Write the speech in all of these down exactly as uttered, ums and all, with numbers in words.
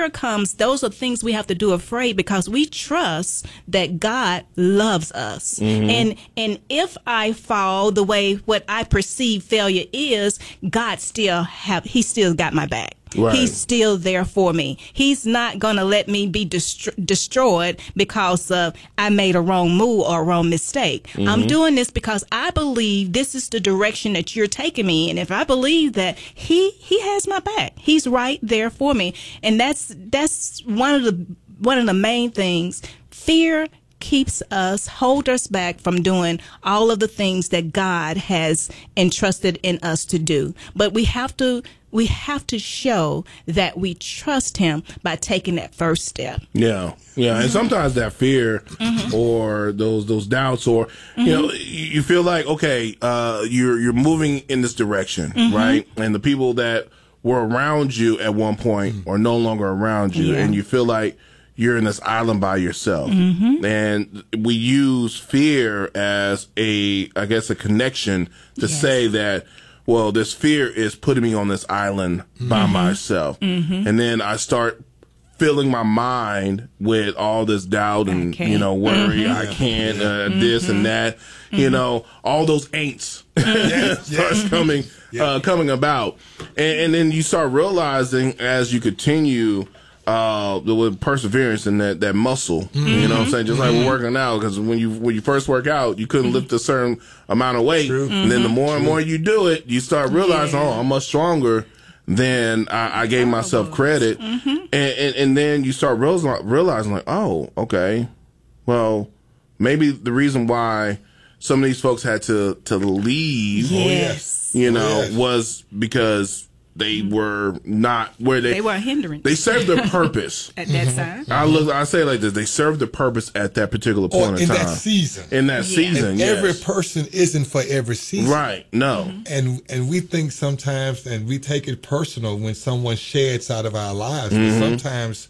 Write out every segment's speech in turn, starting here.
fear comes, those are things we have to do afraid because we trust that God loves us. Mm-hmm. And and if I fall the way what I perceive failure is, God still have he still got my back. Right. He's still there for me. He's not going to let me be dest- destroyed because uh, I made a wrong move or a wrong mistake. Mm-hmm. I'm doing this because I believe this is the direction that you're taking me. And if I believe that he he has my back, he's right there for me. And that's that's one of the one of the main things. Fear keeps us, hold us back from doing all of the things that God has entrusted in us to do. But we have to we have to show that we trust him by taking that first step. Yeah. Yeah. Mm-hmm. And sometimes that fear mm-hmm. or those those doubts or mm-hmm. you know, you feel like, okay, uh you're you're moving in this direction, mm-hmm. right? And the people that were around you at one point mm-hmm. are no longer around you, yeah. and you feel like you're in this island by yourself. Mm-hmm. And we use fear as a, I guess, a connection to yes. say that, well, this fear is putting me on this island mm-hmm. by myself. Mm-hmm. And then I start filling my mind with all this doubt and, you know, worry, mm-hmm. I can't, uh, mm-hmm. this and that, mm-hmm. you know, all those ain'ts starts coming, yeah. uh, coming about. And, and then you start realizing as you continue uh with perseverance and that that muscle, mm-hmm. you know what I'm saying, just like mm-hmm. we're working out, because when you when you first work out you couldn't mm-hmm. lift a certain amount of weight. True. And then the more True. and more you do it, you start realizing, yeah. oh, I'm much stronger than I, I gave myself credit. Mm-hmm. and, and and then you start realizing, realizing like, oh, okay, well, maybe the reason why some of these folks had to to leave, yes. you know, oh, yes. was because they were not where they they were hindering. They served their purpose at that time. I look. I say it like this: they served their purpose at that particular point or in in time, that season. In that yeah. season, and yes. every person isn't for every season, right? No, mm-hmm. and and we think sometimes, and we take it personal when someone sheds out of our lives. Mm-hmm. But sometimes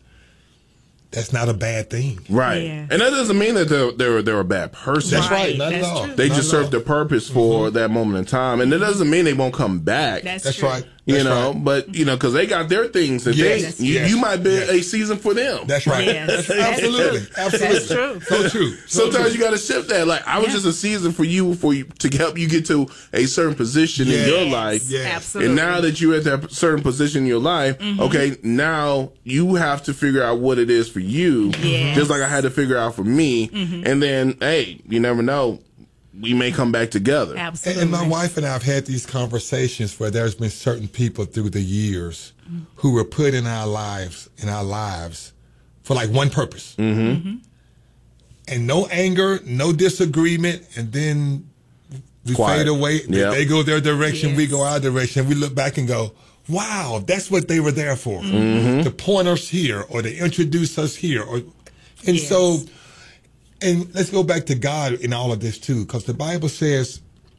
that's not a bad thing, right? Yeah. And that doesn't mean that they're they're, they're a bad person. That's right, not that's at all. True. They not just served their purpose for mm-hmm. that moment in time, and it doesn't mean they won't come back. That's, that's true. right. You That's know, right. but you know, because they got their things, and yes, they, you, yes, you might be yes. a season for them. That's right. Yes. That's right. Absolutely, absolutely. That's true. So true. So Sometimes true. you got to shift that. Like I was yeah. just a season for you, for you to help you get to a certain position yes. in your life. Yes. Absolutely. And now that you're at that certain position in your life, mm-hmm. okay, now you have to figure out what it is for you, yes. just like I had to figure out for me. Mm-hmm. And then, hey, you never know. We may come back together. Absolutely. And my wife and I have had these conversations where there's been certain people through the years mm-hmm. who were put in our lives, in our lives, for like one purpose. Mm-hmm. Mm-hmm. And no anger, no disagreement, and then we Quiet. fade away. Yep. They go their direction, yes. we go our direction. We look back and go, wow, that's what they were there for. Mm-hmm. To point us here or to introduce us here. Or, and yes. so... And let's go back to God in all of this, too, because the Bible says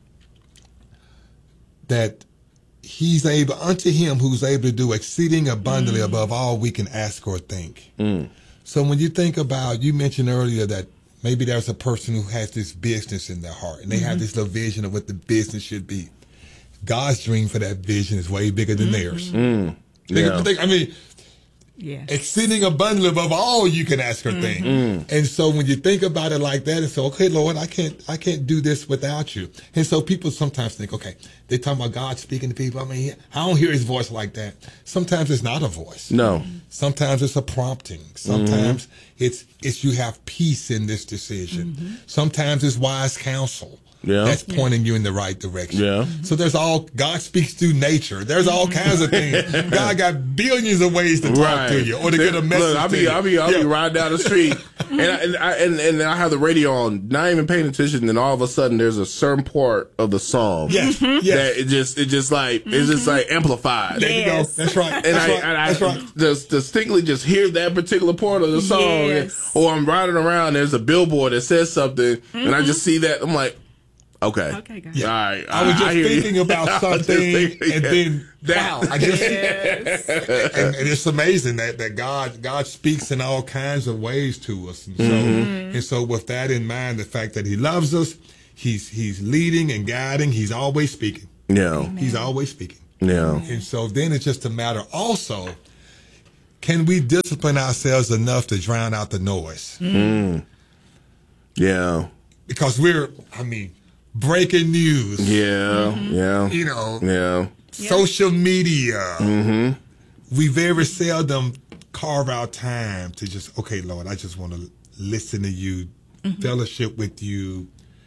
that he's able, unto him who's able to do exceeding abundantly mm. above all we can ask or think. Mm. So when you think about, you mentioned earlier that maybe there's a person who has this business in their heart, and they mm-hmm. have this little vision of what the business should be. God's dream for that vision is way bigger than mm-hmm. theirs. Mm. Yeah. Think, think, I mean... Yes. Exceeding abundantly above all you can ask or mm-hmm. think. Mm. And so when you think about it like that and say, okay, Lord, I can't I can't do this without you. And so people sometimes think, okay, they talking about God speaking to people. I mean, I don't hear his voice like that. Sometimes it's not a voice. No. Sometimes it's a prompting. Sometimes mm-hmm. it's it's you have peace in this decision. Mm-hmm. Sometimes it's wise counsel. Yeah. That's pointing you in the right direction. Yeah. So there's all, God speaks through nature. There's all kinds of things. God got billions of ways to talk right. to you or to get a message Look, I'll be, to you. I'll be, I'll yeah. be riding down the street and, I, and, I, and, and I have the radio on, not even paying attention, and all of a sudden there's a certain part of the song. Yes. Mm-hmm. yes. That it just, it just like, mm-hmm. it's just like amplified. There you go. That's right. And That's I, right. and I That's right. just distinctly just hear that particular part of the song. Yes. And, or I'm riding around, there's a billboard that says something, mm-hmm. and I just see that, I'm like, okay. Okay, guys. Yeah. All right. I was just I thinking you. about something, thinking, and yeah. then that. wow, I just yes. and, and it's amazing that, that God God speaks in all kinds of ways to us, and so mm-hmm. and so with that in mind, the fact that He loves us, He's He's leading and guiding, He's always speaking. Yeah, Amen. He's always speaking. Yeah, and so then it's just a matter also. can we discipline ourselves enough to drown out the noise? Mm. Yeah. Because we're, I mean, breaking news. Yeah, Mm-hmm. yeah. You know, yeah. social media. Mm-hmm. We very seldom carve out time to just, okay, Lord, I just want to listen to you, mm-hmm. fellowship with you.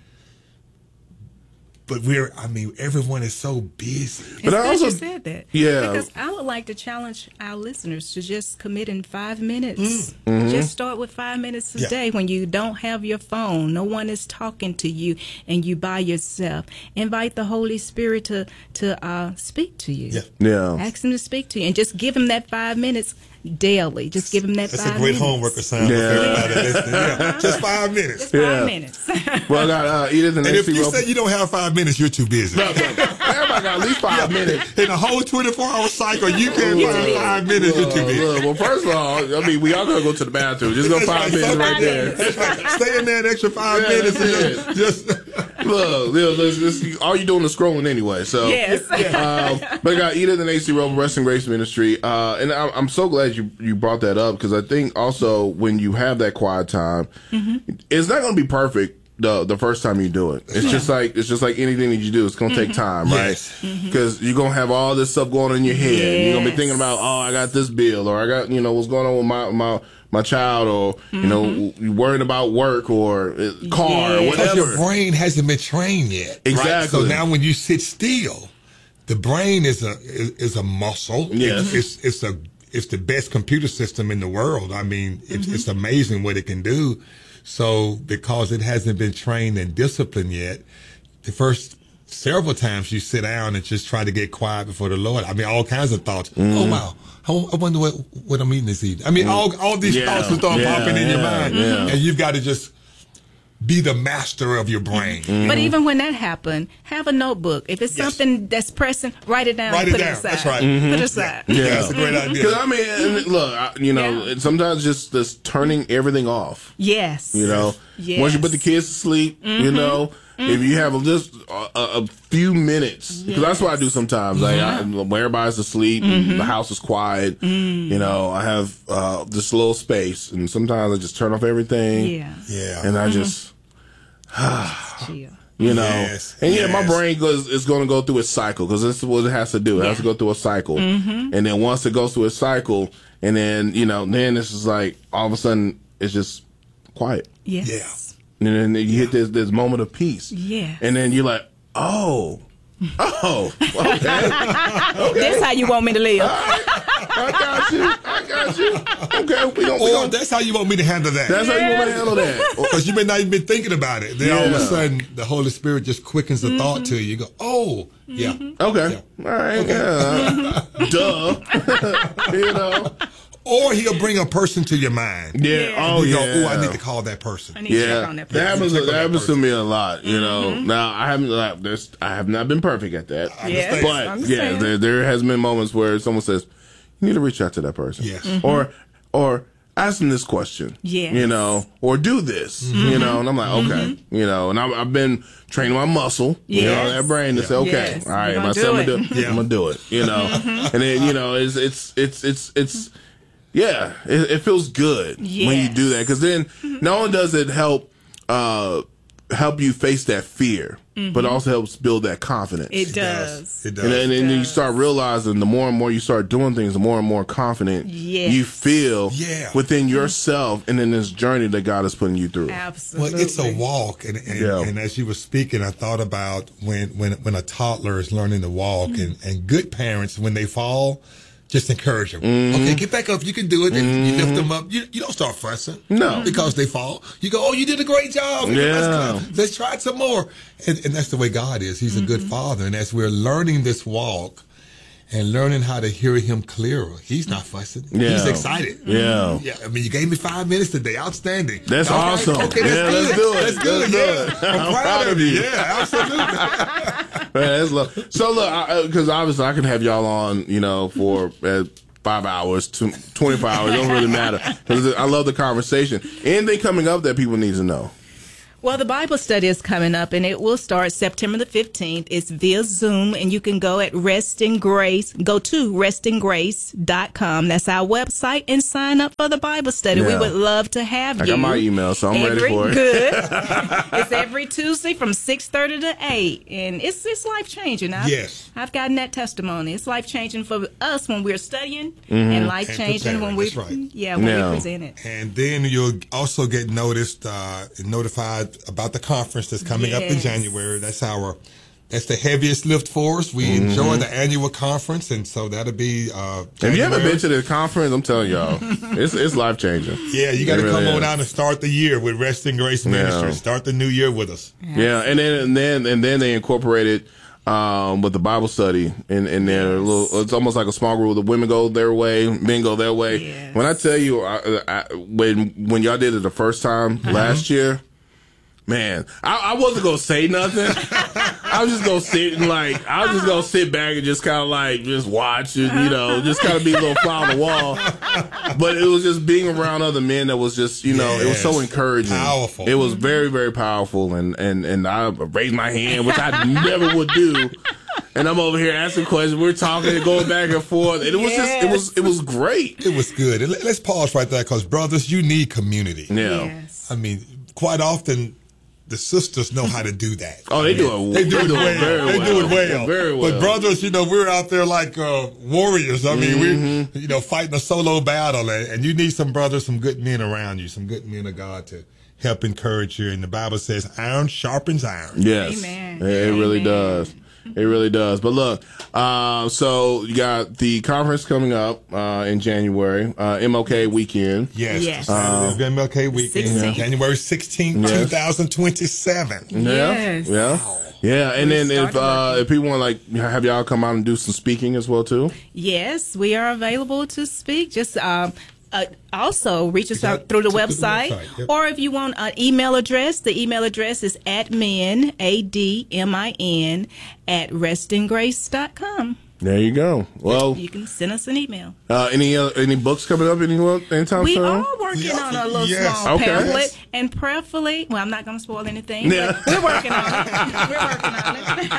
But we're, I mean, everyone is so busy. But I also you said that. Yeah. Because I would like to challenge our listeners to just commit in five minutes. Mm-hmm. Just start with five minutes a Yeah. day when you don't have your phone. No one is talking to you and you by yourself. Invite the Holy Spirit to, to uh, speak to you. Yeah. Yeah. Ask him to speak to you and just give him that five minutes daily. Just give him that That's five a great minutes. homework assignment Yeah. for everybody listening. Yeah. Just five minutes. Just five Yeah. minutes. Well, I got uh, Edith and And if Nancy you Roper. say you don't have five minutes, you're too busy. No, no, everybody got at least five minutes. In a whole twenty-four hour cycle, you can't find five minutes, you're too Look, busy. look, well, first of all, I mean, we all gonna go to the bathroom. Just go five minutes right there. That's right. Stay in there an extra five Yeah, minutes and that's just, just Look, look, this- this- all you doing is scrolling anyway. So, Yes. um, but I got Edith and A C Roper, Rest and Grace Ministry, uh, and I'm, I'm so glad you you brought that up because I think also when you have that quiet time, Mm-hmm. it's not going to be perfect the the first time you do it. It's just like it's just like anything that you do. It's going to take time, Yes. right? Because you're going to have all this stuff going on in your head. You're going to be Yes. thinking about, oh, I got this bill, or I got you know what's going on with my my. my child, or you know, you worrying about work or uh, car, or Yeah. because whatever. your brain hasn't been trained yet. Right? Exactly. So now when you sit still, the brain is a is, is a muscle. Yes. It's, it's it's a it's the best computer system in the world. I mean, it's, it's amazing what it can do. So because it hasn't been trained and disciplined yet, the first several times you sit down and just try to get quiet before the Lord. I mean, all kinds of thoughts. Oh wow. I I wonder what, what I'm eating this evening. I mean, all all these Yeah. thoughts will start Yeah, popping in your yeah, mind, yeah. and you've got to just be the master of your brain. But even when that happened, have a notebook. If it's Yes. something that's pressing, write it down. Write it put down. it aside. That's right. Put it aside. Yeah. That's a great idea. Because I mean, and look, I, you know, Yeah. and sometimes just just turning everything off. Yes. You know, Yes. once you put the kids to sleep, you know, if you have just a, a, a few minutes, because that's what I do sometimes. Like I, when everybody's asleep, and the house is quiet. You know, I have uh, this little space, and sometimes I just turn off everything. Yeah. Yeah. And I just, Chill. you know, Yes, and yeah, my yes. brain goes is going to go through its cycle because this is what it has to do. It has to go through a cycle, and then once it goes through a cycle, and then you know, then it's just like all of a sudden it's just quiet, Yes. and then you hit this this moment of peace, Yes. and then you're like, oh, oh, okay, That's how you want me to live. I got you, I got you, okay, we don't, we Or don't that's how you want me to handle that. that's how you want to handle that. Because you may not even be thinking about it. Then all of a Yeah. sudden, the Holy Spirit just quickens the thought to you. You go, oh, yeah. Okay, all right, yeah, duh, you know. Or he'll bring a person to your mind. Yeah. Yeah. Oh, You yeah. go, oh, I need to call that person. I need to check Yeah, on that that person. happens. Check on That that happens to person. me a lot. You know. Now I haven't. Like, there's. I have not been perfect at that. Yes, But I'm yeah, saying. there there has been moments where someone says, "You need to reach out to that person." Yes. Or or ask them this question. Yes. You know. Or do this. You know. And I'm like, okay. You know. And I've, I've been training my muscle. You know, Yes. that brain to say, okay, Yes. all right, You're my gonna son do gonna it. do it. Yeah. I'm gonna do it. You know. And then you know, it's it's it's it's it's. Yeah, it, it feels good when you Yes. do that because then not only does it help uh, help you face that fear, but also helps build that confidence. It does. It does. and then, and then you does. start realizing the more and more you start doing things, the more and more confident Yes. you feel Yeah. within yourself and in this journey that God is putting you through. Absolutely. Well, it's a walk, and and, Yeah. and as you were speaking, I thought about when when when a toddler is learning to walk, and and good parents when they fall, just encourage them. Mm-hmm. Okay, get back up. You can do it. And you lift them up. You you don't start fussing. No. because they fall. You go, oh, you did a great job. Yeah. Let's, let's try it some more. And, and that's the way God is. He's a good father. And as we're learning this walk and learning how to hear him clearer, he's not fussing. Yeah. He's excited. Yeah. Yeah, I mean, you gave me five minutes today. Outstanding. That's All right, awesome. Okay, Yeah, that's let's good. do it. That's good. Let's do yeah. it. I'm, proud, of you. Yeah, absolutely. Man, that's love. So look, because obviously I can have y'all on, you know, for uh, five hours, two, twenty-four hours. It don't really matter because I love the conversation. Anything coming up that people need to know? Well, the Bible study is coming up, and it will start September the fifteenth. It's via Zoom, and you can go at Resting Grace. Go to resting grace dot com. That's our website, and sign up for the Bible study. Yeah. We would love to have I you. got my email, so I'm every, ready for it. Good. It's every Tuesday from six thirty to eight, and it's it's life changing. Yes. I've gotten that testimony. It's life changing for us when we're studying, and life changing when we That's right. yeah when Yeah. we present it. And then you'll also get noticed, uh, notified about the conference that's coming up in Yes. January. That's our, that's the heaviest lift for us. We enjoy the annual conference, and so that'll be. Uh, If you haven't January. been to the conference, I'm telling y'all, it's it's life changing. Yeah, you got to It really come on is. out and start the year with Resting Grace Ministry. Start the new year with us. Yeah, and then and then and then they incorporated um, with the Bible study in in their little. It's almost like a small group. The women go their way, men go their way. Yes. When I tell you, I, I, when when y'all did it the first time last year. Man, I, I wasn't gonna say nothing. I was just gonna sit and like, I was just gonna sit back and just kind of like just watch it, you know, just kind of be a little fly on the wall. But it was just being around other men that was just, you know, it was so Yes. encouraging. Powerful. It was very, very powerful, and and and I raised my hand, which I never would do. And I'm over here asking questions. We're talking and going back and forth. And it was just, it was, it was great. It was good. And let- let's pause right there, because brothers, you need community. Yeah. Yes. I mean, quite often the sisters know how to do that. Oh, they do it. They do it it well. very They do it well. Very well. But brothers, you know, we're out there like uh, warriors. I mean, Mm-hmm. we're, you know, fighting a solo battle. And, and you need some brothers, some good men around you, some good men of God to help encourage you. And the Bible says, iron sharpens iron. Yes. Amen. It, it really Amen. does. It really does. But look, uh, so you got the conference coming up uh, in January, uh, M L K weekend. Yes. Yes. Uh, M L K weekend, sixteenth. January sixteenth, Yes. twenty twenty-seven. Yeah. Yes. Yeah. Yeah. And then if started uh, working. if people want like have y'all come out and do some speaking as well too. Yes, we are available to speak. Just um, uh, also reach us got out through the to the website, website, yep. or if you want an email address, the email address is admin, A D M I N, at resting grace dot com. There you go. Well, You can send us an email. uh, any uh, any books coming up anyone anytime We soon? are working Yeah. on a little Yes. small Okay. pamphlet, and prayerfully, well, I'm not going to spoil anything, Yeah. but we're working on it. We're working on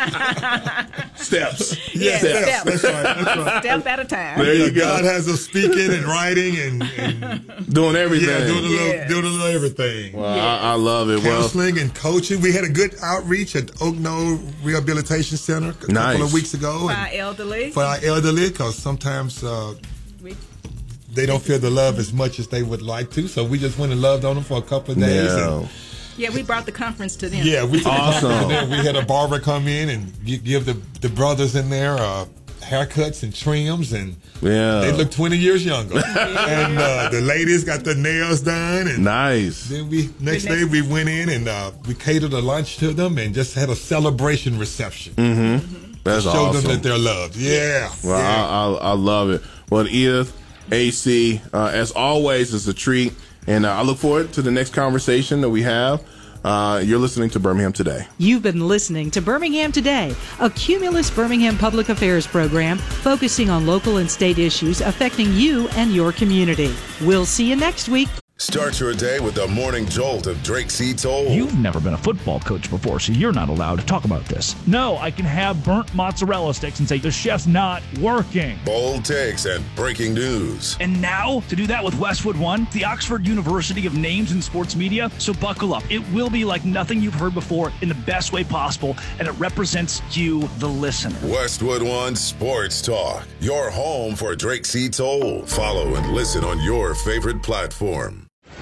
it. Steps. Yes, Steps. step. That's right. That's right. Step at a time. There you God go. has us speaking and writing and, and Doing everything. yeah, doing a little, Yes. doing a little everything. Well, I, I love it. Well, Counseling and coaching. We had a good outreach at Oak Knoll Rehabilitation Center a Nice. couple of weeks ago. For and our elderly. for our elderly, because sometimes uh, We- they don't feel the love as much as they would like to. So we just went and loved on them for a couple of days. yeah. And Yeah, we brought the conference to them. yeah, we took Awesome. awesome. There. We had a barber come in and gi- give the the brothers in there uh, haircuts and trims, and Yeah. they look twenty years younger. And uh, the ladies got their nails done, and Nice. then we next The day next- we went in and uh, we catered a lunch to them and just had a celebration reception. That's Show awesome. them that they're loved. Yeah. Well, yeah. I, I, I love it. Well, Edith, A C, uh, as always, it's a treat. And uh, I look forward to the next conversation that we have. Uh, you're listening to Birmingham Today. You've been listening to Birmingham Today, a Cumulus Birmingham public affairs program focusing on local and state issues affecting you and your community. We'll see you next week. Start your day with the morning jolt of Drake C. Toll. You've never been a football coach before, so you're not allowed to talk about this. No, I can have burnt mozzarella sticks and say the chef's not working. Bold takes and breaking news. And now, to do that with Westwood One, the Oxford University of Names in Sports Media. So buckle up. It will be like nothing you've heard before in the best way possible, and it represents you, the listener. Westwood One Sports Talk. Your home for Drake C. Toll. Follow and listen on your favorite platform.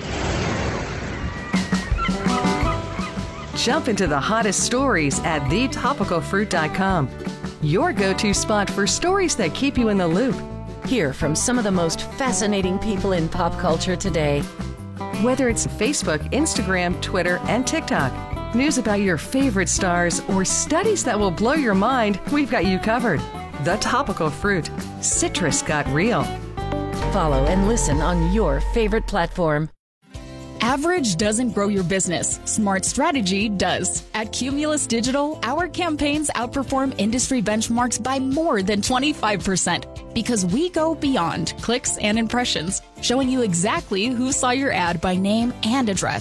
Jump into the hottest stories at the topical fruit dot com. Your go-to spot for stories that keep you in the loop. Hear from some of the most fascinating people in pop culture today. Whether it's Facebook, Instagram, Twitter, and TikTok. News about your favorite stars or studies that will blow your mind, we've got you covered. The Topical Fruit. Citrus got real. Follow and listen on your favorite platform. Average doesn't grow your business. Smart strategy does. At Cumulus Digital, our campaigns outperform industry benchmarks by more than twenty-five percent because we go beyond clicks and impressions, showing you exactly who saw your ad by name and address.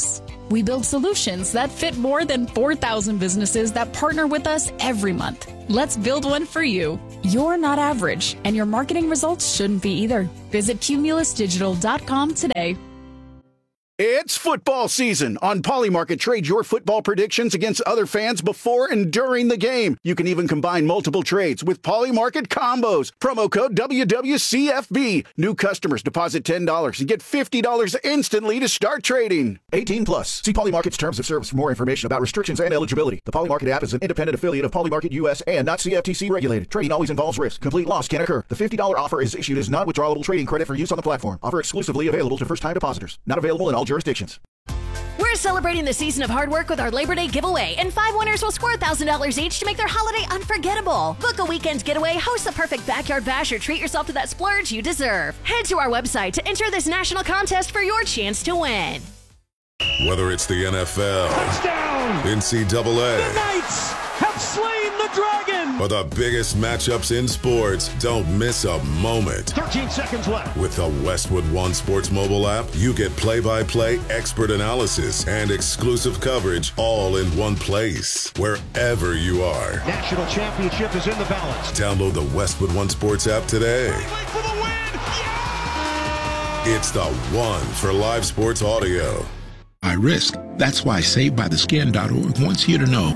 We build solutions that fit more than four thousand businesses that partner with us every month. Let's build one for you. You're not average, and your marketing results shouldn't be either. Visit cumulus digital dot com today. It's football season. On Polymarket, trade your football predictions against other fans before and during the game. You can even combine multiple trades with Polymarket combos. Promo code W W C F B. New customers deposit ten dollars and get fifty dollars instantly to start trading. eighteen plus. See Polymarket's terms of service for more information about restrictions and eligibility. The Polymarket app is an independent affiliate of Polymarket U S and not C F T C regulated. Trading always involves risk. Complete loss can occur. The fifty dollars offer is issued as non-withdrawable trading credit for use on the platform. Offer exclusively available to first-time depositors. Not available in all jurisdictions. We're celebrating the season of hard work with our Labor Day giveaway, and five winners will score one thousand dollars each to make their holiday unforgettable. Book a weekend getaway, host the perfect backyard bash, or treat yourself to that splurge you deserve. Head to our website to enter this national contest for your chance to win. Whether it's the N F L, Touchdown! N C double A, The Knights have slain the dragon! or the biggest matchups in sports, don't miss a moment. thirteen seconds left. With the Westwood One Sports mobile app, you get play-by-play expert analysis and exclusive coverage all in one place, wherever you are. National championship is in the balance. Download the Westwood One Sports app today. For the win! Yeah! It's the one for live sports audio. High risk. That's why Saved By The Skin dot org wants you to know.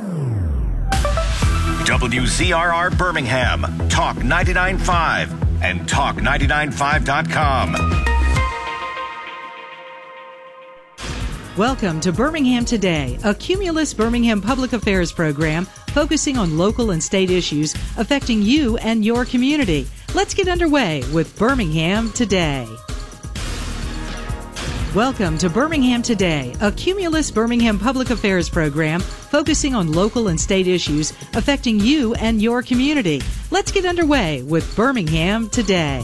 W Z R R Birmingham, Talk ninety-nine point five, and talk ninety-nine point five dot com. Welcome to Birmingham Today, a Cumulus Birmingham public affairs program focusing on local and state issues affecting you and your community. Let's get underway with Birmingham Today. Welcome to Birmingham Today, a Cumulus Birmingham public affairs program focusing on local and state issues affecting you and your community. Let's get underway with Birmingham Today.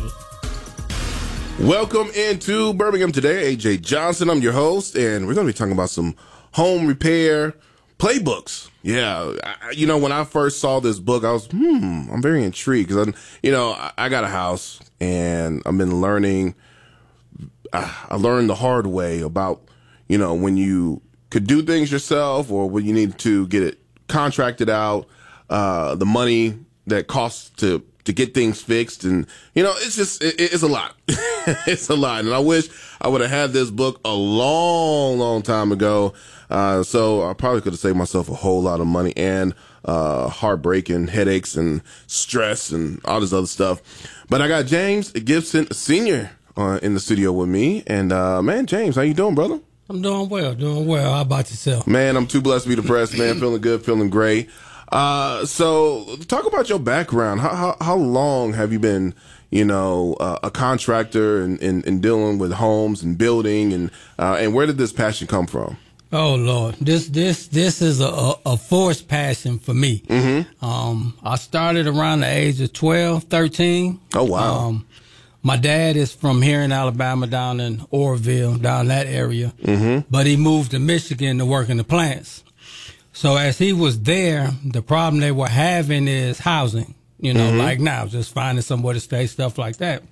Welcome into Birmingham Today. A J Johnson, I'm your host, and we're going to be talking about some home repair playbooks. Yeah, I, you know, when I first saw this book, I was, hmm, I'm very intrigued because, you know, I, I got a house, and I've been learning I learned the hard way about, you know, when you could do things yourself or when you need to get it contracted out, uh, the money that costs to, to get things fixed. And, you know, it's just, it, it's a lot. It's a lot. And I wish I would have had this book a long, long time ago. Uh, so I probably could have saved myself a whole lot of money and, uh, heartbreak and headaches and stress and all this other stuff. But I got James Gibson Senior Uh, in the studio with me. And, uh, man, James, how you doing, brother? I'm doing well, doing well. How about yourself? Man, I'm too blessed to be depressed, man. Feeling good, feeling great. Uh, so talk about your background. How, how, how long have you been, you know, uh, a contractor and, and, and dealing with homes and building and, uh, and where did this passion come from? Oh Lord, this, this, this is a, a forced passion for me. Mm-hmm. Um, I started around the age of twelve, thirteen. Oh, wow. Um, My dad is from here in Alabama, down in Orville, down that area. Mm-hmm. But he moved to Michigan to work in the plants. So as he was there, the problem they were having is housing, you know, mm-hmm. like now, just finding somewhere to stay, stuff like that.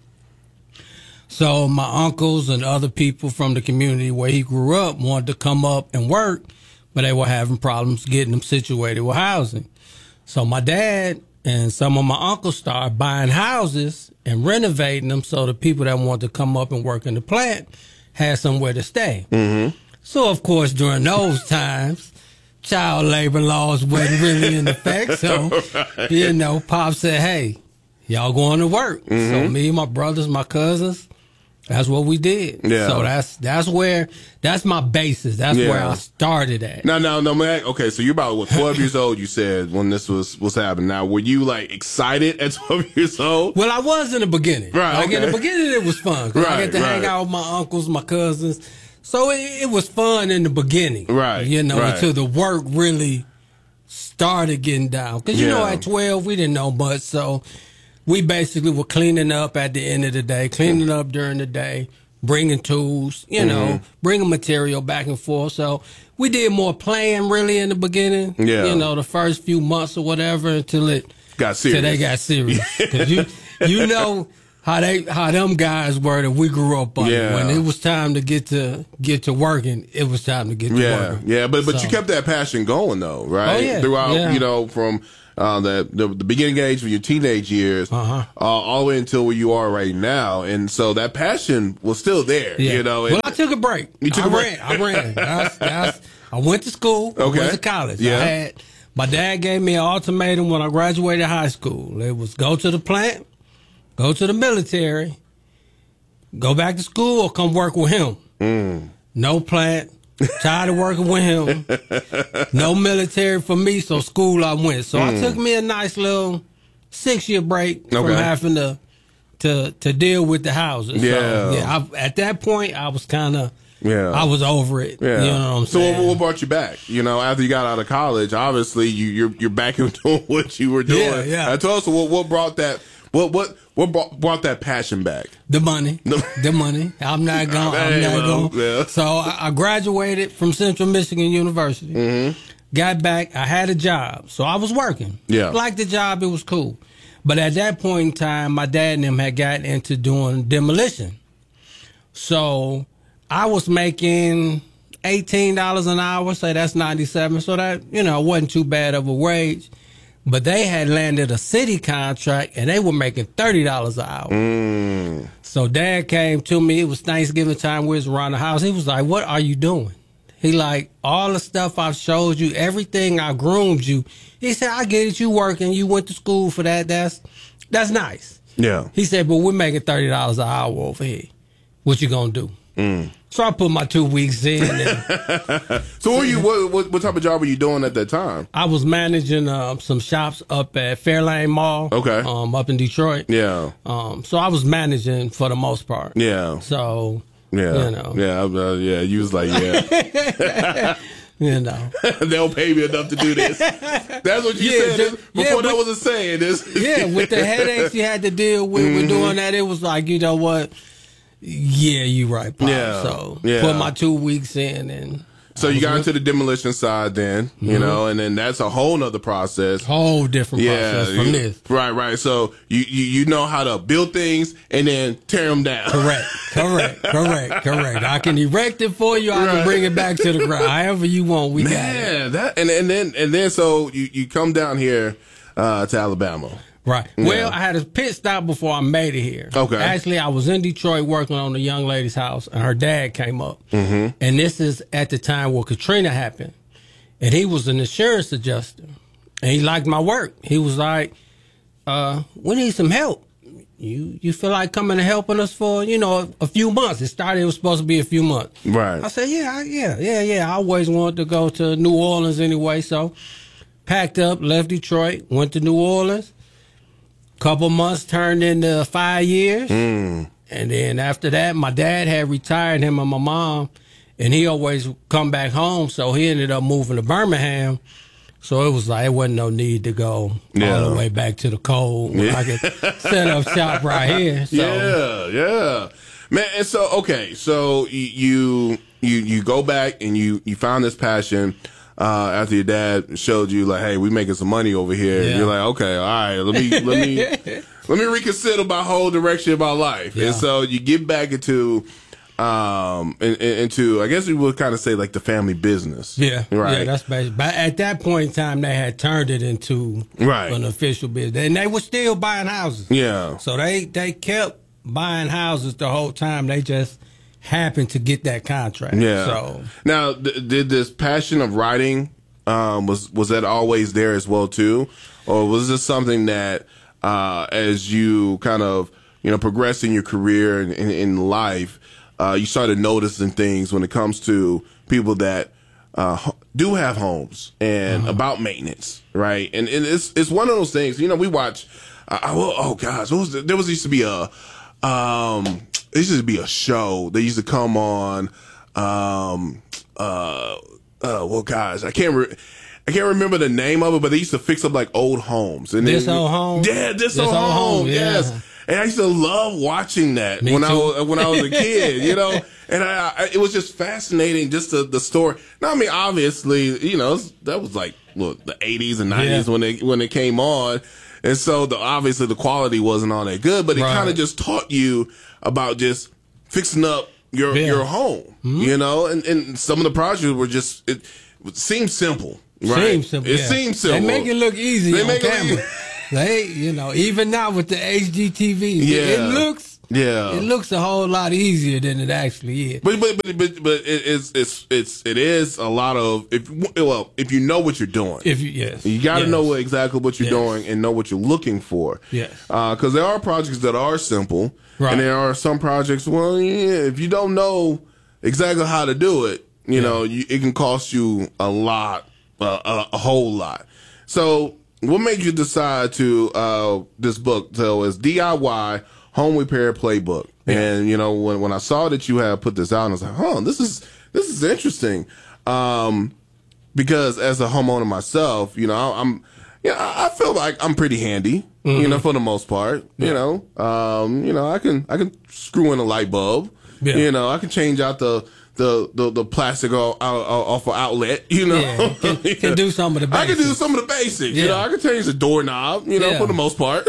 So my uncles and other people from the community where he grew up wanted to come up and work, but they were having problems getting them situated with housing. So my dad and some of my uncles started buying houses and renovating them so the people that wanted to come up and work in the plant had somewhere to stay. Mm-hmm. So, of course, during those times, child labor laws wasn't really in effect. So, right. you know, Pop said, hey, y'all going to work. Mm-hmm. So me, my brothers, my cousins, that's what we did. Yeah. So that's that's where that's my basis. That's yeah. where I started at. No, no, no, man. Okay, so you're about what, twelve years old. You said when this was was happening. Now, were you like excited at twelve years old? Well, I was in the beginning. Right. Like okay. in the beginning, it was fun. Right. I get to right. hang out with my uncles, my cousins. So it, it was fun in the beginning. Right. You know, right. until the work really started getting down. Because you yeah. know, at twelve, we didn't know much. So we basically were cleaning up at the end of the day, cleaning up during the day, bringing tools, you know, mm-hmm. bringing material back and forth. So we did more playing really in the beginning, yeah. you know, the first few months or whatever until it got serious. Until they got serious. Because you, you know, how they how them guys were that we grew up on. Yeah. When it was time to get to get to working, it was time to get to yeah, working. yeah. But but So- you kept that passion going though, right? Oh, yeah, Throughout, yeah. you know, from uh, the, the the beginning age of your teenage years, Uh-huh. uh, all the way until where you are right now, and so that passion was still there. Yeah. You know, well, and- I took a break. You took I a break. ran. I ran. That's, that's, I went to school. I Okay. went to college. Yeah. I had my dad gave me an ultimatum when I graduated high school. It was go to the plant, go to the military, go back to school, or come work with him. Mm. No plant. Tired of working with him. No military for me, so school I went. So I Mm. took me a nice little six year break from Okay. having to to to deal with the houses. Yeah. So, yeah. I, at that point, I was kind of Yeah. I was over it. Yeah. You know what I'm so saying? what, what brought you back? You know, after you got out of college, obviously you you're you're back in doing what you were doing. Yeah, yeah. I told us what what brought that what what what brought, brought that passion back? The money. The money. I'm not going. I'm Hey, not well, going. yeah. So I, I graduated from Central Michigan University. Mm-hmm. Got back. I had a job, so I was working. Yeah. Liked the job. It was cool. But at that point in time, my dad and them had gotten into doing demolition. So I was making eighteen dollars an hour. Say that's ninety-seven. So that, you know, wasn't too bad of a wage. But they had landed a city contract, and they were making thirty dollars an hour. Mm. So Dad came to me. It was Thanksgiving time. We was around the house. He was like, "What are you doing?" He like, "All the stuff I've showed you, everything I groomed you." He said, "I get it. You working. You went to school for that. That's that's nice." Yeah. He said, "But we're making thirty dollars an hour over here. What you gonna do?" Mm. So I put my two weeks in. And So what were you what, what what type of job were you doing at that time? I was managing um, some shops up at Fairlane Mall. Okay. Um, up in Detroit. Yeah. Um, so I was managing for the most part. Yeah. So, Yeah. you know. Yeah. Uh, yeah. You was like, yeah. You know. They'll pay me enough to do this. That's what you Yeah, said just- before yeah, that but- was a saying. This. Yeah, with the headaches you had to deal with Mhm. with doing that, it was like, you know what? Yeah, you right, Pop. Yeah. So Yeah. put my two weeks in and So you got into the demolition side then, you Mhm. know, and then that's a whole nother process. Whole different process from you- this. Right, right. So you, you you know how to build things and then tear them down. Correct, correct, correct, correct. I can erect it for you. I Right. can bring it back to the ground. However you want, we got it. Man, that and and then and then so you, you come down here uh, to Alabama. Right. Yeah. Well, I had a pit stop before I made it here. Okay. Actually, I was in Detroit working on a young lady's house, and her dad came up. Mm-hmm. And this is at the time where Katrina happened. And he was an insurance adjuster. And he liked my work. He was like, uh, we need some help. You you feel like coming and helping us for, you know, a, a few months. It started, it was supposed to be a few months. Right. I said, yeah, I- yeah, yeah, yeah. I always wanted to go to New Orleans anyway. So packed up, left Detroit, went to New Orleans. Couple months turned into five years. Mm. And then after that, my dad had retired, him and my mom, and he always come back home. So he ended up moving to Birmingham. So it was like, it wasn't no need to go Yeah. all the way back to the cold. When Yeah. I could set up shop right here. So, Yeah, yeah, man. And so okay, so you you you, you go back and you you found this passion. Uh, after your dad showed you like, hey, we making some money over here, Yeah. you're like, okay, all right, let me let me let me reconsider my whole direction of my life. Yeah. And so you get back into um in, in- into I guess we would kind of say like the family business. Yeah, right. yeah, that's basic. But at that point in time, they had turned it into Right. an official business, and they were still buying houses. Yeah. So they they kept buying houses the whole time. They just happened to get that contract. Yeah. So now, th- did this passion of writing um, was was that always there as well too, or was this something that uh, as you kind of you know progress in your career and in, in life, uh, you started noticing things when it comes to people that uh, ho- do have homes and about maintenance, right? And, and it's it's one of those things. You know, we watch. Uh, I will- oh gosh, what was the, there was used to be a. Um, it used to be a show that used to come on. Um, uh, uh, well, guys, I can't. Re- I can't remember the name of it, but they used to fix up like old homes. And This then, Old Home? yeah, this, This old Old home, Home, yeah. yes. And I used to love watching that Me when I too. was when I was a kid, you know. And I, I, it was just fascinating, just the the story. Now, I mean, obviously, you know, that was like what, the eighties and nineties Yeah. when they when it came on. And so the obviously the quality wasn't all that good, but it Right. kind of just taught you about just fixing up your Yeah. your home, Mm-hmm. you know. And, and some of the projects were just it, it seemed simple, right? Seems simple. It yeah. seems simple. They make it look easy They on make it camera. look- They, you know, even now with the H D T V, Yeah. it, it looks, Yeah. it looks a whole lot easier than it actually is. But but but but, but it, it's it's it's it is a lot of if well if you know what you're doing. If you, yes, You got to yes. know what, exactly what you're Yes. doing and know what you're looking for. Yes. Because there are projects that are simple, Right. and there are some projects. Well, yeah, if you don't know exactly how to do it, you know, you, it can cost you a lot, uh, a, a whole lot. So, what made you decide to uh, this book? So, it's D I Y Home Repair Playbook, and you know, when when I saw that you had put this out, I was like, huh, this is this is interesting. Um, because as a homeowner myself, you know, I'm, you know, I feel like I'm pretty handy, you know, for the most part. You know, um, you know, I can I can screw in a light bulb. Yeah. You know, I can change out the the the, the plastic off, off an outlet. You know, Yeah, can, can do some of the I basics. can do some of the basics. You Yeah. know, I can change the doorknob. You know, Yeah. for the most part.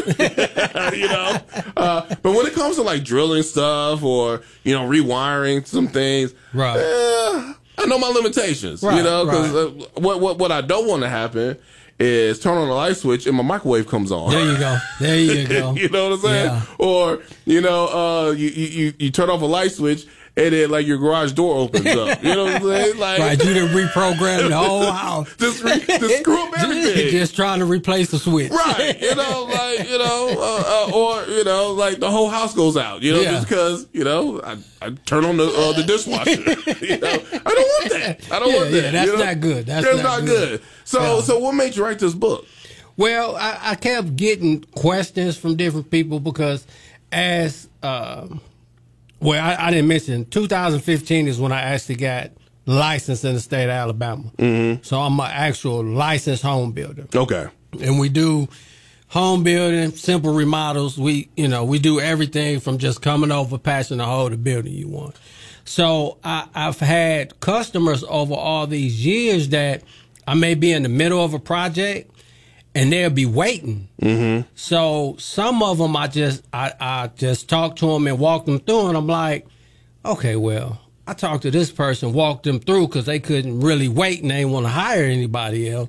you know, uh, but when it comes to like drilling stuff or you know rewiring some things, Right. eh, I know my limitations. Right, you know, because right. uh, what what what I don't want to happen is turn on the light switch and my microwave comes on. There you go. There you go. you know what I'm saying? Yeah. Or you know, uh, you, you you turn off a light switch and then like your garage door opens up. You know what I'm saying? Like Right, you done reprogrammed the whole house. just, re- just screw up everything. Just trying to replace the switch. Right, you know, like you know, uh, uh, or you know, like the whole house goes out, you know, Yeah. just because you know, I, I turn on the uh, the dishwasher. you know, I don't want that. I don't Yeah, want that. yeah, that's you know? not good. That's That's not not good. good. So, Yeah. so what made you write this book? Well, I, I kept getting questions from different people because as, um, well, I, I didn't mention, two thousand fifteen is when I actually got licensed in the state of Alabama. Mm-hmm. So I'm an actual licensed home builder. Okay. And we do home building, simple remodels. We, you know, we do everything from just coming over, patching the whole the building you want. So I, I've had customers over all these years that I may be in the middle of a project and they'll be waiting. Mm-hmm. So some of them I just I, I just talk to them and walk them through, and I'm like, okay, well, I talked to this person, walked them through because they couldn't really wait and they didn't want to hire anybody else.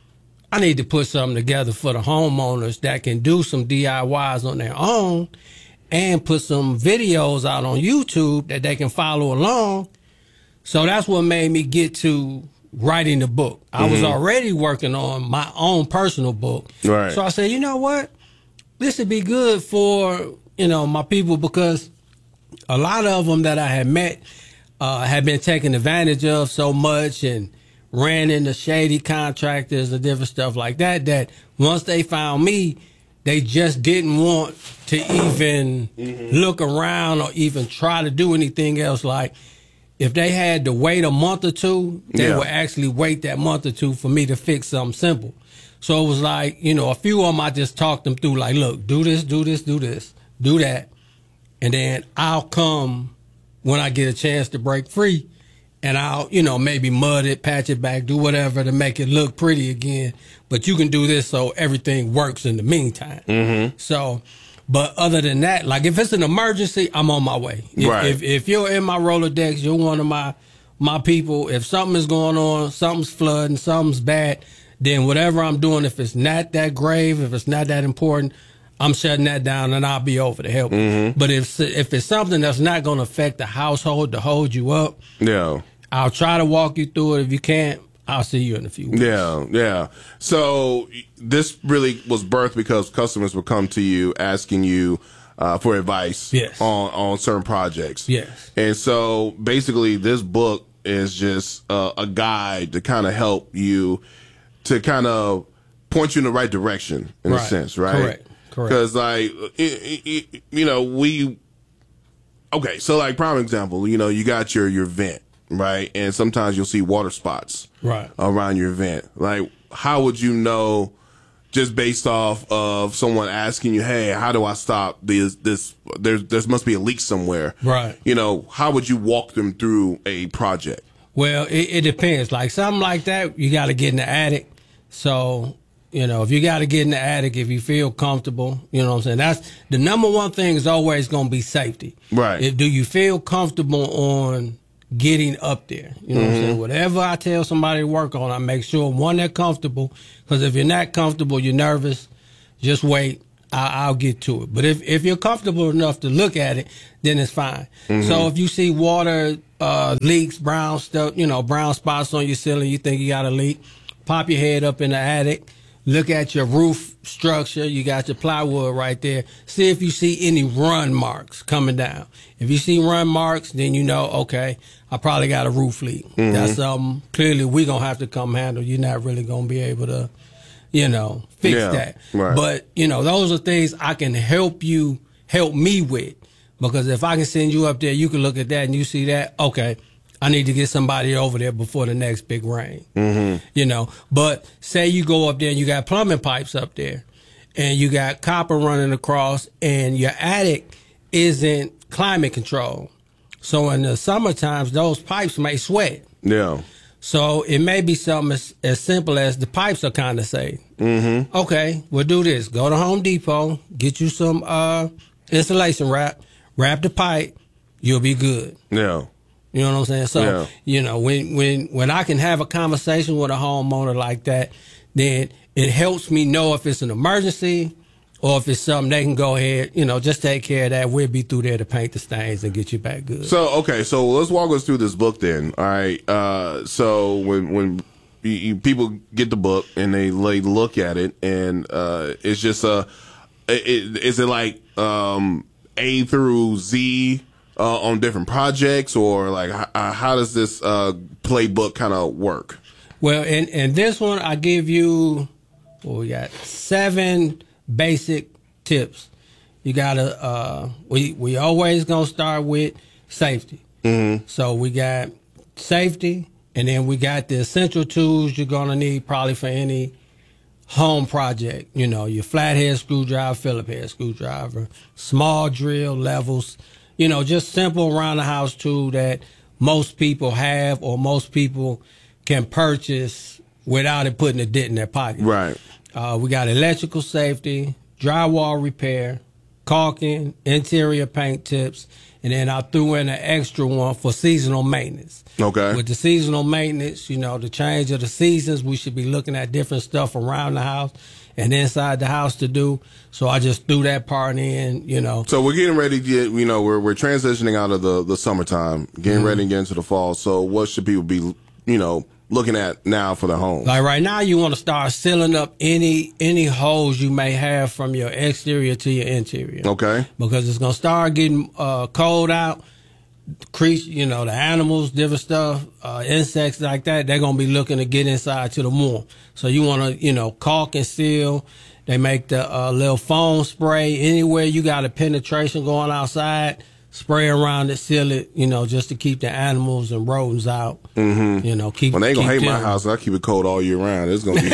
I need to put something together for the homeowners that can do some D I Ys on their own and put some videos out on YouTube that they can follow along. So that's what made me get to writing the book. I Mm-hmm. was already working on my own personal book. Right. So I said, you know what? This would be good for, you know, my people because a lot of them that I had met uh, had been taken advantage of so much and ran into shady contractors and different stuff like that, that once they found me, they just didn't want to even Mm-hmm. look around or even try to do anything else. Like, if they had to wait a month or two, they Yeah. would actually wait that month or two for me to fix something simple. So it was like, you know, a few of them I just talked them through, like, look, do this, do this, do this, do that. And then I'll come when I get a chance to break free. And I'll, you know, maybe mud it, patch it back, do whatever to make it look pretty again. But you can do this so everything works in the meantime. Mm-hmm. So, but other than that, like if it's an emergency, I'm on my way. If, Right. if, if you're in my Rolodex, you're one of my, my people. If something is going on, something's flooding, something's bad, then whatever I'm doing, if it's not that grave, if it's not that important, I'm shutting that down and I'll be over to help. Mm-hmm. But if if it's something that's not going to affect the household to hold you up, Yeah. I'll try to walk you through it. If you can't, I'll see you in a few weeks. Yeah, yeah. So this really was birthed because customers would come to you asking you uh, for advice Yes. on, on certain projects. Yes. And so basically this book is just uh, a guide to kind of help you to kind of point you in the right direction in a Right. sense, right? Correct. Correct. Because like, it, it, it, you know, we, okay, so like prime example, you know, you got your, your vent, right? And sometimes you'll see water spots Right. around your vent. Like, how would you know just based off of someone asking you, hey, how do I stop this, this, there's, there must be a leak somewhere. Right. You know, how would you walk them through a project? Well, it, it depends. Like something like that, you got to get in the attic. So You know, if you got to get in the attic, if you feel comfortable, you know what I'm saying? That's the number one thing is always going to be safety. Right. If, do you feel comfortable on getting up there? You know mm-hmm. what I'm saying? Whatever I tell somebody to work on, I make sure, one, they're comfortable. Because if you're not comfortable, you're nervous, just wait. I, I'll get to it. But if, if you're comfortable enough to look at it, then it's fine. Mm-hmm. So if you see water uh, leaks, brown stuff, you know, brown spots on your ceiling, you think you got a leak, pop your head up in the attic. Look at your roof structure. You got your plywood right there. See if you see any run marks coming down. If you see run marks, then you know, okay, I probably got a roof leak. Mm-hmm. That's something clearly we're going to have to come handle. You're not really going to be able to, you know, fix yeah, that. Right. But, you know, those are things I can help you, help me with. Because if I can send you up there, you can look at that and you see that, okay, I need to get somebody over there before the next big rain. Mm-hmm. You know, but say you go up there and you got plumbing pipes up there and you got copper running across and your attic isn't climate controlled. So in the summer times, those pipes may sweat. Yeah. So it may be something as, as simple as the pipes are kind of safe. Mm-hmm. Okay, we'll do this. Go to Home Depot, get you some uh, insulation wrap, wrap the pipe, you'll be good. Yeah. You know what I'm saying? So, yeah. you know, when, when, when I can have a conversation with a homeowner like that, then it helps me know if it's an emergency or if it's something they can go ahead, you know, just take care of that. We'll be through there to paint the stains and get you back good. So, okay, so let's walk us through this book then. All right. Uh, so when, when you, you, people get the book and they, they look at it and, uh, it's just, uh, it, is it like, um, A through Z? Uh, on different projects, or like how, how does this uh, playbook kind of work? Well, in, in this one, I give you, well, we got seven basic tips. You gotta, uh, we we always gonna start with safety. Mm-hmm. So we got safety, and then we got the essential tools you're gonna need probably for any home project. You know, your flathead screwdriver, Phillips head screwdriver, small drill, levels. You know, just simple around the house tool that most people have or most people can purchase without it putting a dent in their pocket. Right. Uh, we got electrical safety, drywall repair, caulking, interior paint tips, and then I threw in an extra one for seasonal maintenance. Okay. With the seasonal maintenance, you know, the change of the seasons, we should be looking at different stuff around the house and inside the house to do. So I just threw that part in, you know. So we're getting ready to get, you know, we're we're transitioning out of the, the summertime, getting mm-hmm. ready to get into the fall. So what should people be, you know, looking at now for their homes? Like right now, you want to start sealing up any any holes you may have from your exterior to your interior. Okay. Because it's going to start getting uh, cold out. Creatures, you know, the animals, different stuff, uh, insects like that, they're going to be looking to get inside to the warm. So you want to, you know, caulk and seal. They make the uh, little foam spray. Anywhere you got a penetration going outside, spray around it, seal it, you know, just to keep the animals and rodents out. Mm-hmm. You know, keep. Well, they ain't gonna hate them. my house. I keep it cold all year round. It's gonna be.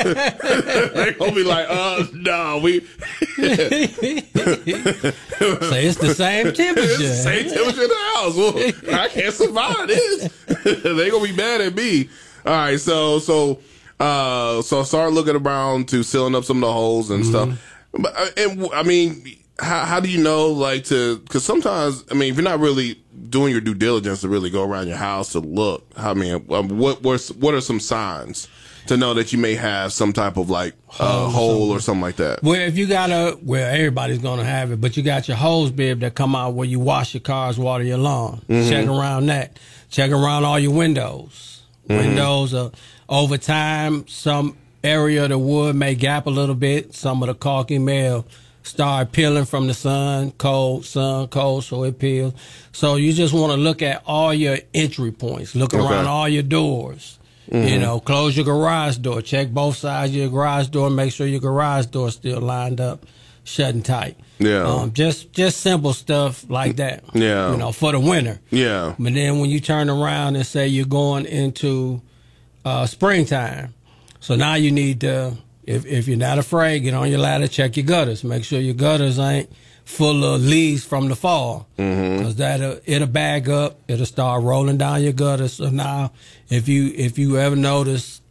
They gonna be like, uh, no, we. So it's the same temperature. It's the same temperature in the house. Well, I can't survive this. They gonna be mad at me. All right, so so uh, so start looking around to sealing up some of the holes and mm-hmm. stuff. But and I mean. How how do you know, like, to, because sometimes, I mean, if you're not really doing your due diligence to really go around your house to look, I mean, um, what what what are some signs to know that you may have some type of, like, uh, hole or something like that? Well, if you got a, well, everybody's going to have it, but you got your hose bib that come out where you wash your cars, water your lawn. Mm-hmm. Check around that. Check around all your windows. Mm-hmm. Windows, are, over time, some area of the wood may gap a little bit. Some of the caulking may have start peeling from the sun, cold, sun, cold, so it peels. So you just want to look at all your entry points. Look okay. around all your doors. Mm-hmm. You know, close your garage door. Check both sides of your garage door. Make sure your garage door is still lined up, shutting tight. Yeah. Um, just just simple stuff like that. Yeah. You know, for the winter. Yeah. But then when you turn around and say you're going into uh, springtime, so now you need to, If if you're not afraid, get on your ladder, check your gutters. Make sure your gutters ain't full of leaves from the fall. Mm-hmm. Cause that'll, it'll bag up. It'll start rolling down your gutters. So now, if you, if you ever notice,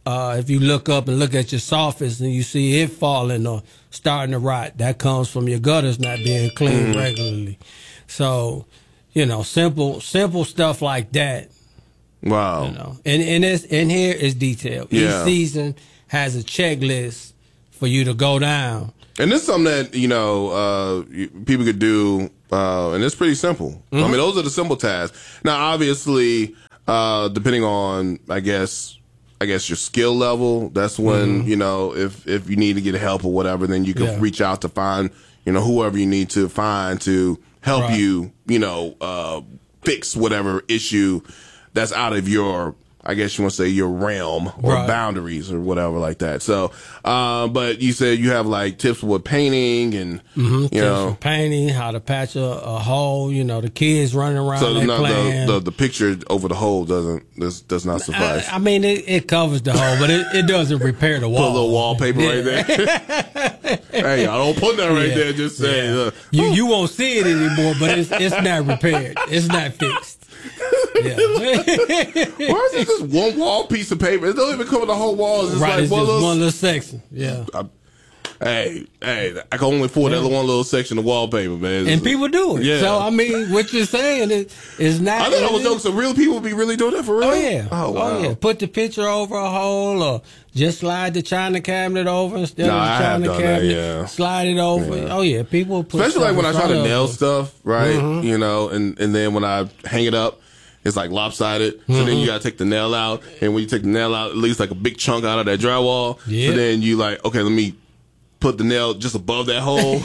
uh, if you look up and look at your soffits and you see it falling or starting to rot, that comes from your gutters not being cleaned mm. regularly. So, you know, simple simple stuff like that. Wow. You know, and and it's in here is detailed. Yeah. Each season has a checklist for you to go down. And this is something that, you know, uh, people could do, uh, and it's pretty simple. Mm-hmm. I mean, those are the simple tasks. Now, obviously, uh, depending on, I guess, I guess your skill level, that's when, mm-hmm. you know, if, if you need to get help or whatever, then you can yeah. reach out to find, you know, whoever you need to find to help right. you, you know, uh, fix whatever issue that's out of your, I guess you want to say, your realm or right. boundaries or whatever like that. So, uh, but you said you have like tips with painting and, mm-hmm. you tips know. for painting, how to patch a, a hole, you know, the kids running around, so they no, playing. The, the, the picture over the hole doesn't, does, does not suffice. I, I mean, it, it covers the hole, but it, it doesn't repair the wall. Put a little wallpaper yeah. right there. Hey, y'all don't put that right yeah. there. Just saying. Yeah. Uh, you, you won't see it anymore, but it's, it's not repaired. It's not fixed. Yeah. Why is it just one wall piece of paper? It don't even cover the whole wall. It's just right, like it's one, just little, one little section. Yeah. I, hey, hey, I can only afford yeah. that one little section of wallpaper, man. And people do it. Yeah. So, I mean, what you're saying is, is not. I thought I was joking. So, real people be really doing that for real? Oh, yeah. Oh, wow. Oh, yeah. Put the picture over a hole or just slide the china cabinet over instead no, of the I china have done cabinet. That, yeah. Slide it over. Yeah. Oh, yeah. People put especially like when I try to nail it. stuff, right? Mm-hmm. You know, and, and then when I hang it up, it's like lopsided. So mm-hmm. then you got to take the nail out. And when you take the nail out, it leaves like a big chunk out of that drywall. Yeah. So then you like, okay, let me put the nail just above that hole.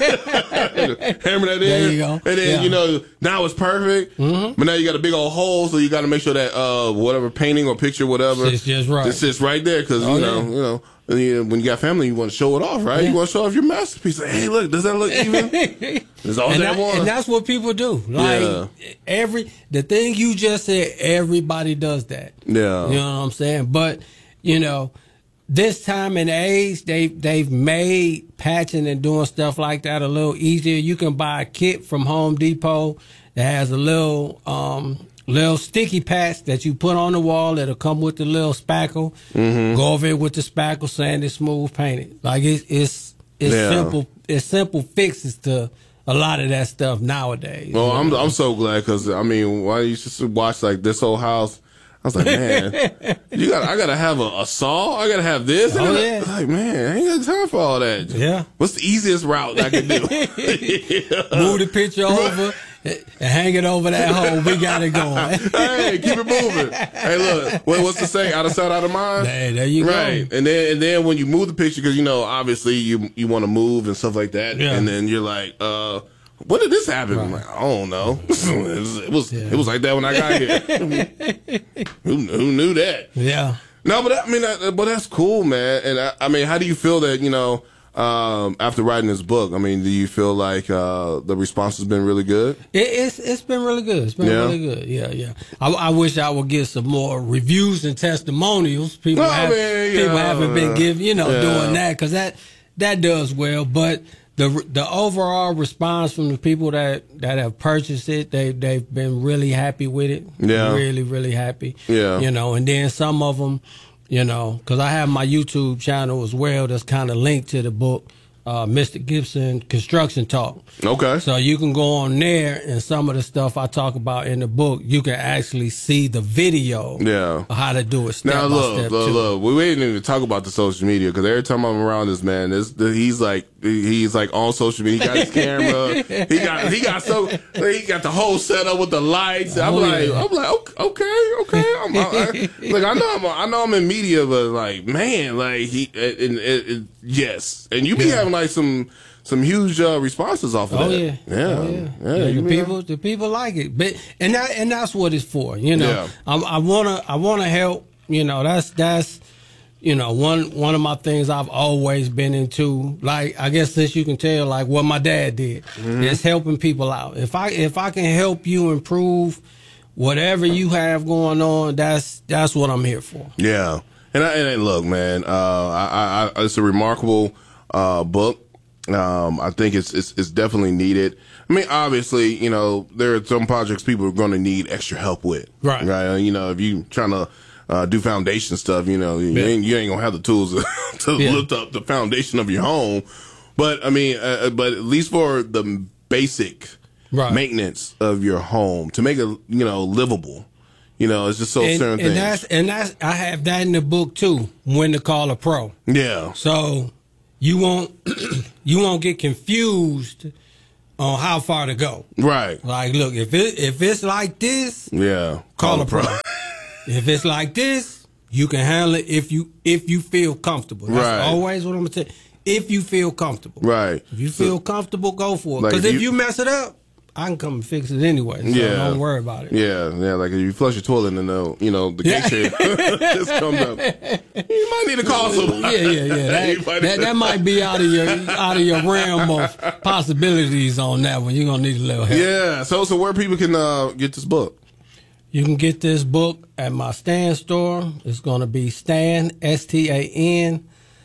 Hammer that in. There you go. And then, yeah. you know, now it's perfect. Mm-hmm. But now you got a big old hole. So you got to make sure that uh, whatever painting or picture, whatever. It's just right. It's just right there. Because, oh, you know, yeah. you know. When you got family, you want to show it off, right? Yeah. You want to show off your masterpiece. Like, hey, look, does that look even? That's all and that, that one. And that's what people do. Like yeah. every the thing you just said, everybody does that. Yeah, you know what I'm saying. But you know, this time and age, they they've made patching and doing stuff like that a little easier. You can buy a kit from Home Depot that has a little. Um, Little sticky patch that you put on the wall that'll come with the little spackle. Mm-hmm. Go over it with the spackle, sand it smooth, paint it. Like it's it's it's yeah. simple. It's simple fixes to a lot of that stuff nowadays. Well, I'm I'm so glad because I mean, why you just watch like this whole house? I was like, man, you got I gotta have a, a saw. I gotta have this. Oh, gotta, yeah. Like, man, I ain't got time for all that. Yeah. What's the easiest route I could do? Move the picture over. And hang it over that hole. We got it going. Hey, keep it moving. Hey, look, what, what's the saying? Out of sight, out of mind. Hey, there you right. go. And then, and then when you move the picture, because you know, obviously you you want to move and stuff like that. Yeah. And then you're like, uh, when did this happen? Right. I'm like, I don't know. it was it was, yeah. it was like that when I got here. who, who knew that? Yeah. No, but I mean, that, but that's cool, man. And I, I mean, how do you feel that you know? Um, after writing this book, I mean, do you feel like uh, the response has been really good? It, it's it's been really good. It's been yeah. really good. Yeah, yeah. I, I wish I would get some more reviews and testimonials. People, oh, have, man, yeah. people haven't been giving, you know, yeah. doing that because that that does well. But the the overall response from the people that, that have purchased it, they they've been really happy with it. Yeah, really, really happy. Yeah, you know, and then some of them. You know, because I have my YouTube channel as well that's kind of linked to the book, uh, Mister Gibson Construction Talk. Okay. So you can go on there and some of the stuff I talk about in the book, you can actually see the video yeah. of how to do it step now, by look, step. look, too. look, we didn't even talk about the social media because every time I'm around this man, this, he's like, he's like on social media. He got his camera. He got, he got so, he got the whole setup with the lights. I'm Oh, like, yeah. I'm like, okay, okay. I'm, I, like, I know I'm, I know I'm in media, but like, man, like he, and, and, and yes, and you be Yeah. having like some. Some huge uh, responses off of Oh that. yeah, yeah, oh, yeah. yeah. yeah you the mean- people, the people like it, but and that and that's what it's for. You know, Yeah. I, I wanna, I wanna help. You know, that's that's, you know, one one of my things I've always been into. Like, I guess since you can tell, like what my dad did, Mhm. is helping people out. If I if I can help you improve whatever you have going on, that's that's what I'm here for. Yeah, and I, and look, man, uh, I, I, it's a remarkable uh, book. Um, I think it's, it's it's definitely needed. I mean, obviously, you know, there are some projects people are going to need extra help with, Right. Right. You know, if you trying to uh, do foundation stuff, you know, you, Yeah. ain't, you ain't gonna have the tools to, to Yeah. lift up the foundation of your home. But I mean, uh, but at least for the basic Right. maintenance of your home to make it, you know, livable. You know, it's just so and, certain and things. that's and that's I have that in the book too. When to call a pro. Yeah. So you won't you won't get confused on how far to go. Right. Like, look, if it if it's like this, Yeah. call, a pro. If it's like this, you can handle it if you if you feel comfortable. That's Right. always what I'm gonna say. If you feel comfortable. Right. If you feel comfortable, go for it. Like, Because if if you- you mess it up, I can come and fix it anyway. So Yeah. don't worry about it. Yeah, yeah. Like if you flush your toilet and the, you know, the Yeah. cake just comes up. You might need to call somebody. Yeah, yeah, yeah. You That, might that, need- that might be out of your out of your realm of possibilities on that one. You're gonna need a little help. Yeah. So, so where people can uh, get this book? You can get this book at my Stan store. It's gonna be Stan S T A N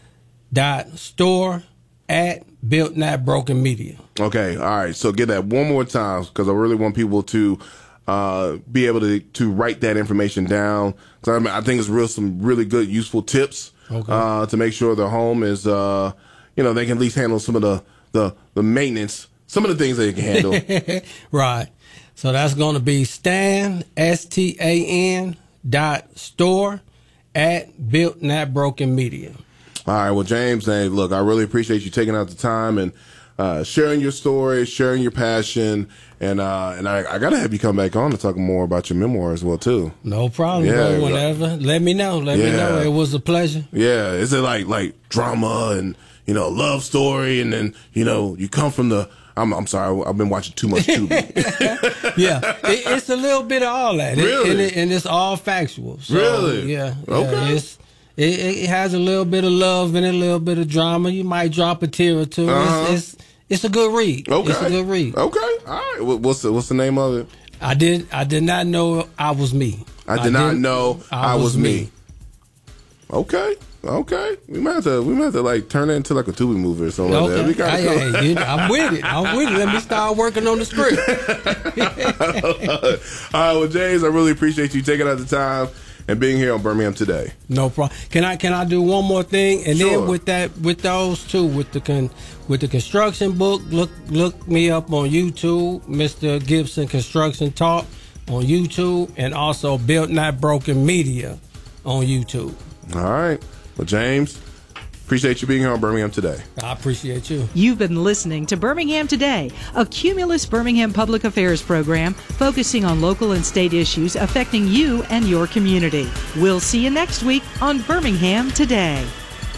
dot store at Built Not Broken Media. Okay. All right. So get that one more time because I really want people to uh, be able to to write that information down. Because I, mean, I think it's real some really good, useful tips Okay. uh, to make sure their home is, uh, you know, they can at least handle some of the the, the maintenance, some of the things they can handle. Right. So that's going to be Stan, S T A N dot store at Built Not Broken Media. All right. Well, James, hey, look, I really appreciate you taking out the time and uh, sharing your story, sharing your passion, and uh, and I, I got to have you come back on to talk more about your memoir as well, too. No problem, Yeah, bro. Whenever. Let me know. Let me Yeah. know. It was a pleasure. Yeah. Is it like like drama and, you know, love story, and then, you know, you come from the, I'm I'm sorry, I've been watching too much Tubi. Yeah, it, it's a little bit of all that. It- Really? and, it, and it's all factual. So, Really? Yeah. yeah, Okay. It's, it, it has a little bit of love and a little bit of drama. You might drop a tear or two. Uh-huh. It's, it's it's a good read. Okay. It's a good read. Okay. All right. What- What's the, what's the name of it? I did I did not know I was me. I did not didn't- know I, was me. Okay. Okay. We might have to we might have to like turn it into like a Tubi movie or something like that. Okay. We got Hey, hey, you- I'm with it. I'm with it. Let me start working on the script. All right, well, James, I really appreciate you taking out the time and being here on Birmingham Today. No problem. Can I can I do one more thing? And Sure. then with that with those two with the con, with the construction book, look look me up on YouTube, Mister Gibson Construction Talk on YouTube, and also Built Not Broken Media on YouTube. All right. Well, James, appreciate you being here on Birmingham Today. I appreciate you. You've been listening to Birmingham Today, a Cumulus Birmingham public affairs program focusing on local and state issues affecting you and your community. We'll see you next week on Birmingham Today.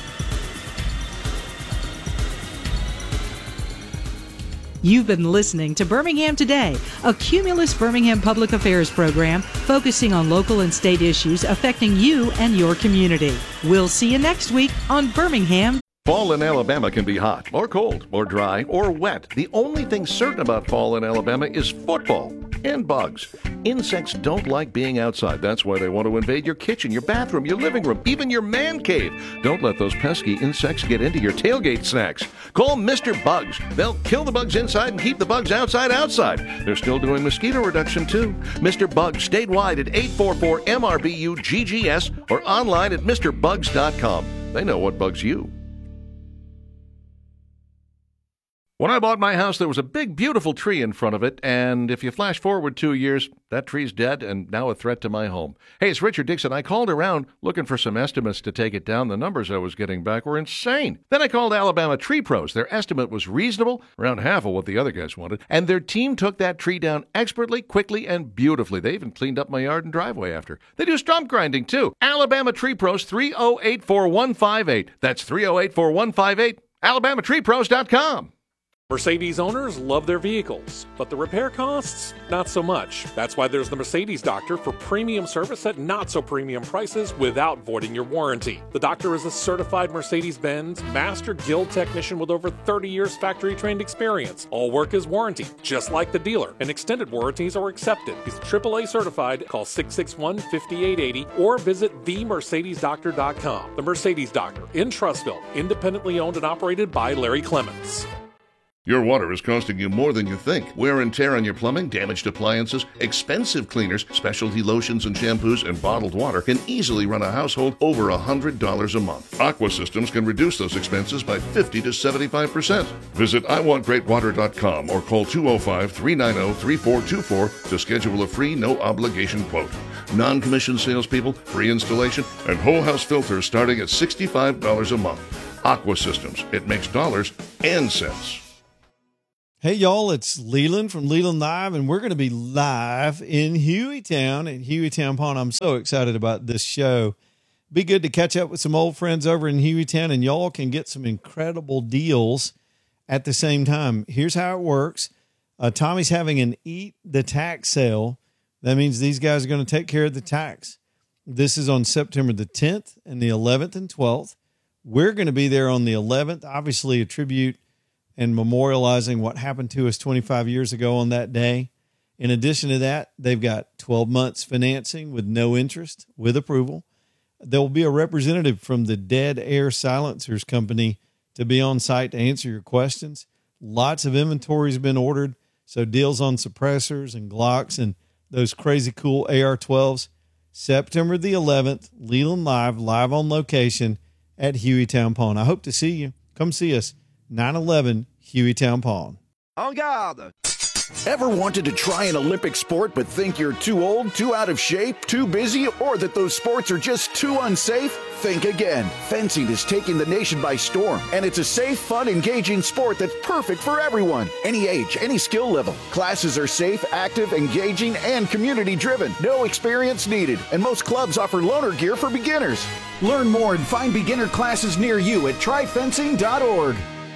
You've been listening to Birmingham Today, a Cumulus Birmingham public affairs program focusing on local and state issues affecting you and your community. We'll see you next week on Birmingham. Fall in Alabama can be hot, or cold, or dry, or wet. The only thing certain about fall in Alabama is football and bugs. Insects don't like being outside. That's why they want to invade your kitchen, your bathroom, your living room, even your man cave. Don't let those pesky insects get into your tailgate snacks. Call Mister Bugs. They'll kill the bugs inside and keep the bugs outside outside. They're still doing mosquito reduction, too. Mister Bugs statewide at eight four four M R B U G G S or online at Mr Bugs dot com. They know what bugs you. When I bought my house, there was a big, beautiful tree in front of it, and if you flash forward two years, that tree's dead and now a threat to my home. Hey, it's Richard Dixon. I called around looking for some estimates to take it down. The numbers I was getting back were insane. Then I called Alabama Tree Pros. Their estimate was reasonable, around half of what the other guys wanted, and their team took that tree down expertly, quickly, and beautifully. They even cleaned up my yard and driveway after. They do stump grinding, too. Alabama Tree Pros, three oh eight, four one five eight. That's three oh eight, four one five eight. Alabama Tree Pros dot com. Mercedes owners love their vehicles, but the repair costs, not so much. That's why there's the Mercedes Doctor for premium service at not so premium prices without voiding your warranty. The Doctor is a certified Mercedes-Benz Master Guild technician with over thirty years factory-trained experience. All work is warranted, just like the dealer, and extended warranties are accepted. He's triple A certified. Call six six one, five eight eight zero or visit the mercedes doctor dot com. The Mercedes Doctor in Trussville, independently owned and operated by Larry Clements. Your water is costing you more than you think. Wear and tear on your plumbing, damaged appliances, expensive cleaners, specialty lotions and shampoos, and bottled water can easily run a household over one hundred dollars a month. Aqua Systems can reduce those expenses by fifty to seventy-five percent. Visit I want great water dot com or call two oh five, three nine oh, three four two four to schedule a free, no-obligation quote. Non-commissioned salespeople, free installation, and whole house filters starting at sixty-five dollars a month. Aqua Systems. It makes dollars and cents. Hey, y'all, it's Leland from Leland Live, and we're going to be live in Hueytown at Hueytown Pond. I'm so excited about this show. Be good to catch up with some old friends over in Hueytown, and y'all can get some incredible deals at the same time. Here's how it works. Uh, Tommy's having an Eat the Tax sale. That means these guys are going to take care of the tax. This is on September the tenth and the eleventh and twelfth. We're going to be there on the eleventh, obviously a tribute and memorializing what happened to us twenty-five years ago on that day. In addition to that, they've got twelve months financing with no interest, with approval. There will be a representative from the Dead Air Silencers Company to be on site to answer your questions. Lots of inventory has been ordered, so deals on suppressors and Glocks and those crazy cool A R twelves. September the eleventh, Leland Live, live on location at Hueytown Pond. I hope to see you. Come see us. nine eleven Hueytown Pond. En garde! Ever wanted to try an Olympic sport but think you're too old, too out of shape, too busy, or that those sports are just too unsafe? Think again. Fencing is taking the nation by storm, and it's a safe, fun, engaging sport that's perfect for everyone. Any age, any skill level. Classes are safe, active, engaging, and community-driven. No experience needed, and most clubs offer loaner gear for beginners. Learn more and find beginner classes near you at try fencing dot org.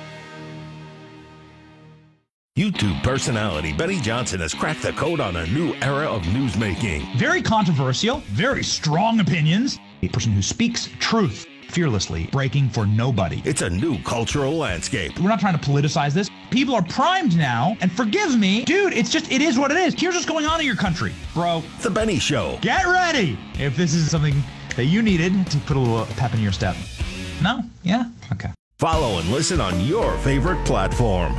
YouTube personality Benny Johnson has cracked the code on a new era of newsmaking. Very controversial, very strong opinions. A person who speaks truth fearlessly, breaking for nobody. It's a new cultural landscape. We're not trying to politicize this. People are primed now, and forgive me, dude, it's just, it is what it is. Here's what's going on in your country, bro. The Benny Show. Get ready if this is something that you needed to put a little pep in your step. No? Yeah? Okay. Follow and listen on your favorite platform.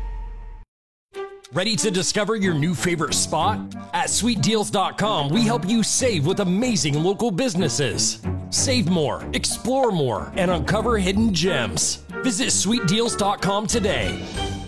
Ready to discover your new favorite spot? At sweet deals dot com, we help you save with amazing local businesses. Save more, explore more, and uncover hidden gems. Visit sweet deals dot com today.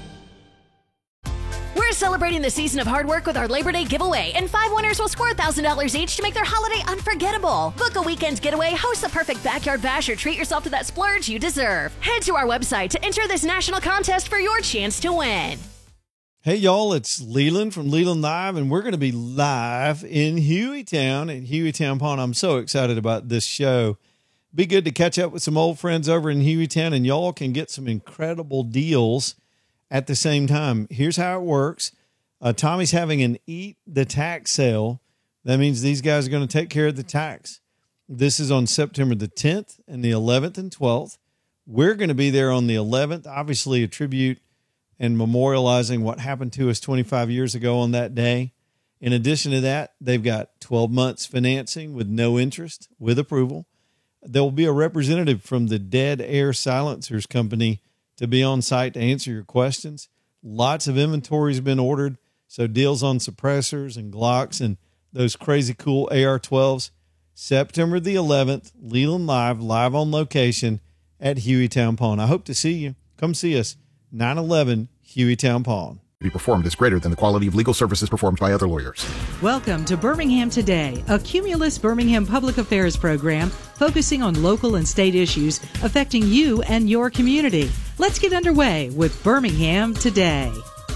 We're celebrating the season of hard work with our Labor Day giveaway, and five winners will score one thousand dollars each to make their holiday unforgettable. Book a weekend getaway, host the perfect backyard bash, or treat yourself to that splurge you deserve. Head to our website to enter this national contest for your chance to win. Hey, y'all, it's Leland from Leland Live, and we're going to be live in Hueytown at Hueytown Pond. I'm so excited about this show. Be good to catch up with some old friends over in Hueytown, and y'all can get some incredible deals at the same time. Here's how it works. Uh, Tommy's having an Eat the Tax sale. That means these guys are going to take care of the tax. This is on September the tenth and the eleventh and twelfth. We're going to be there on the eleventh, obviously a tribute and memorializing what happened to us twenty-five years ago on that day. In addition to that, they've got twelve months financing with no interest, with approval. There will be a representative from the Dead Air Silencers Company to be on site to answer your questions. Lots of inventory has been ordered, so deals on suppressors and Glocks and those crazy cool A R twelves. September the eleventh, Leland Live, live on location at Hueytown Pond. I hope to see you. Come see us. nine eleven Hueytown Pond. Be performed is greater than the quality of legal services performed by other lawyers. Welcome to Birmingham Today, a Cumulus Birmingham public affairs program focusing on local and state issues affecting you and your community. Let's get underway with Birmingham Today.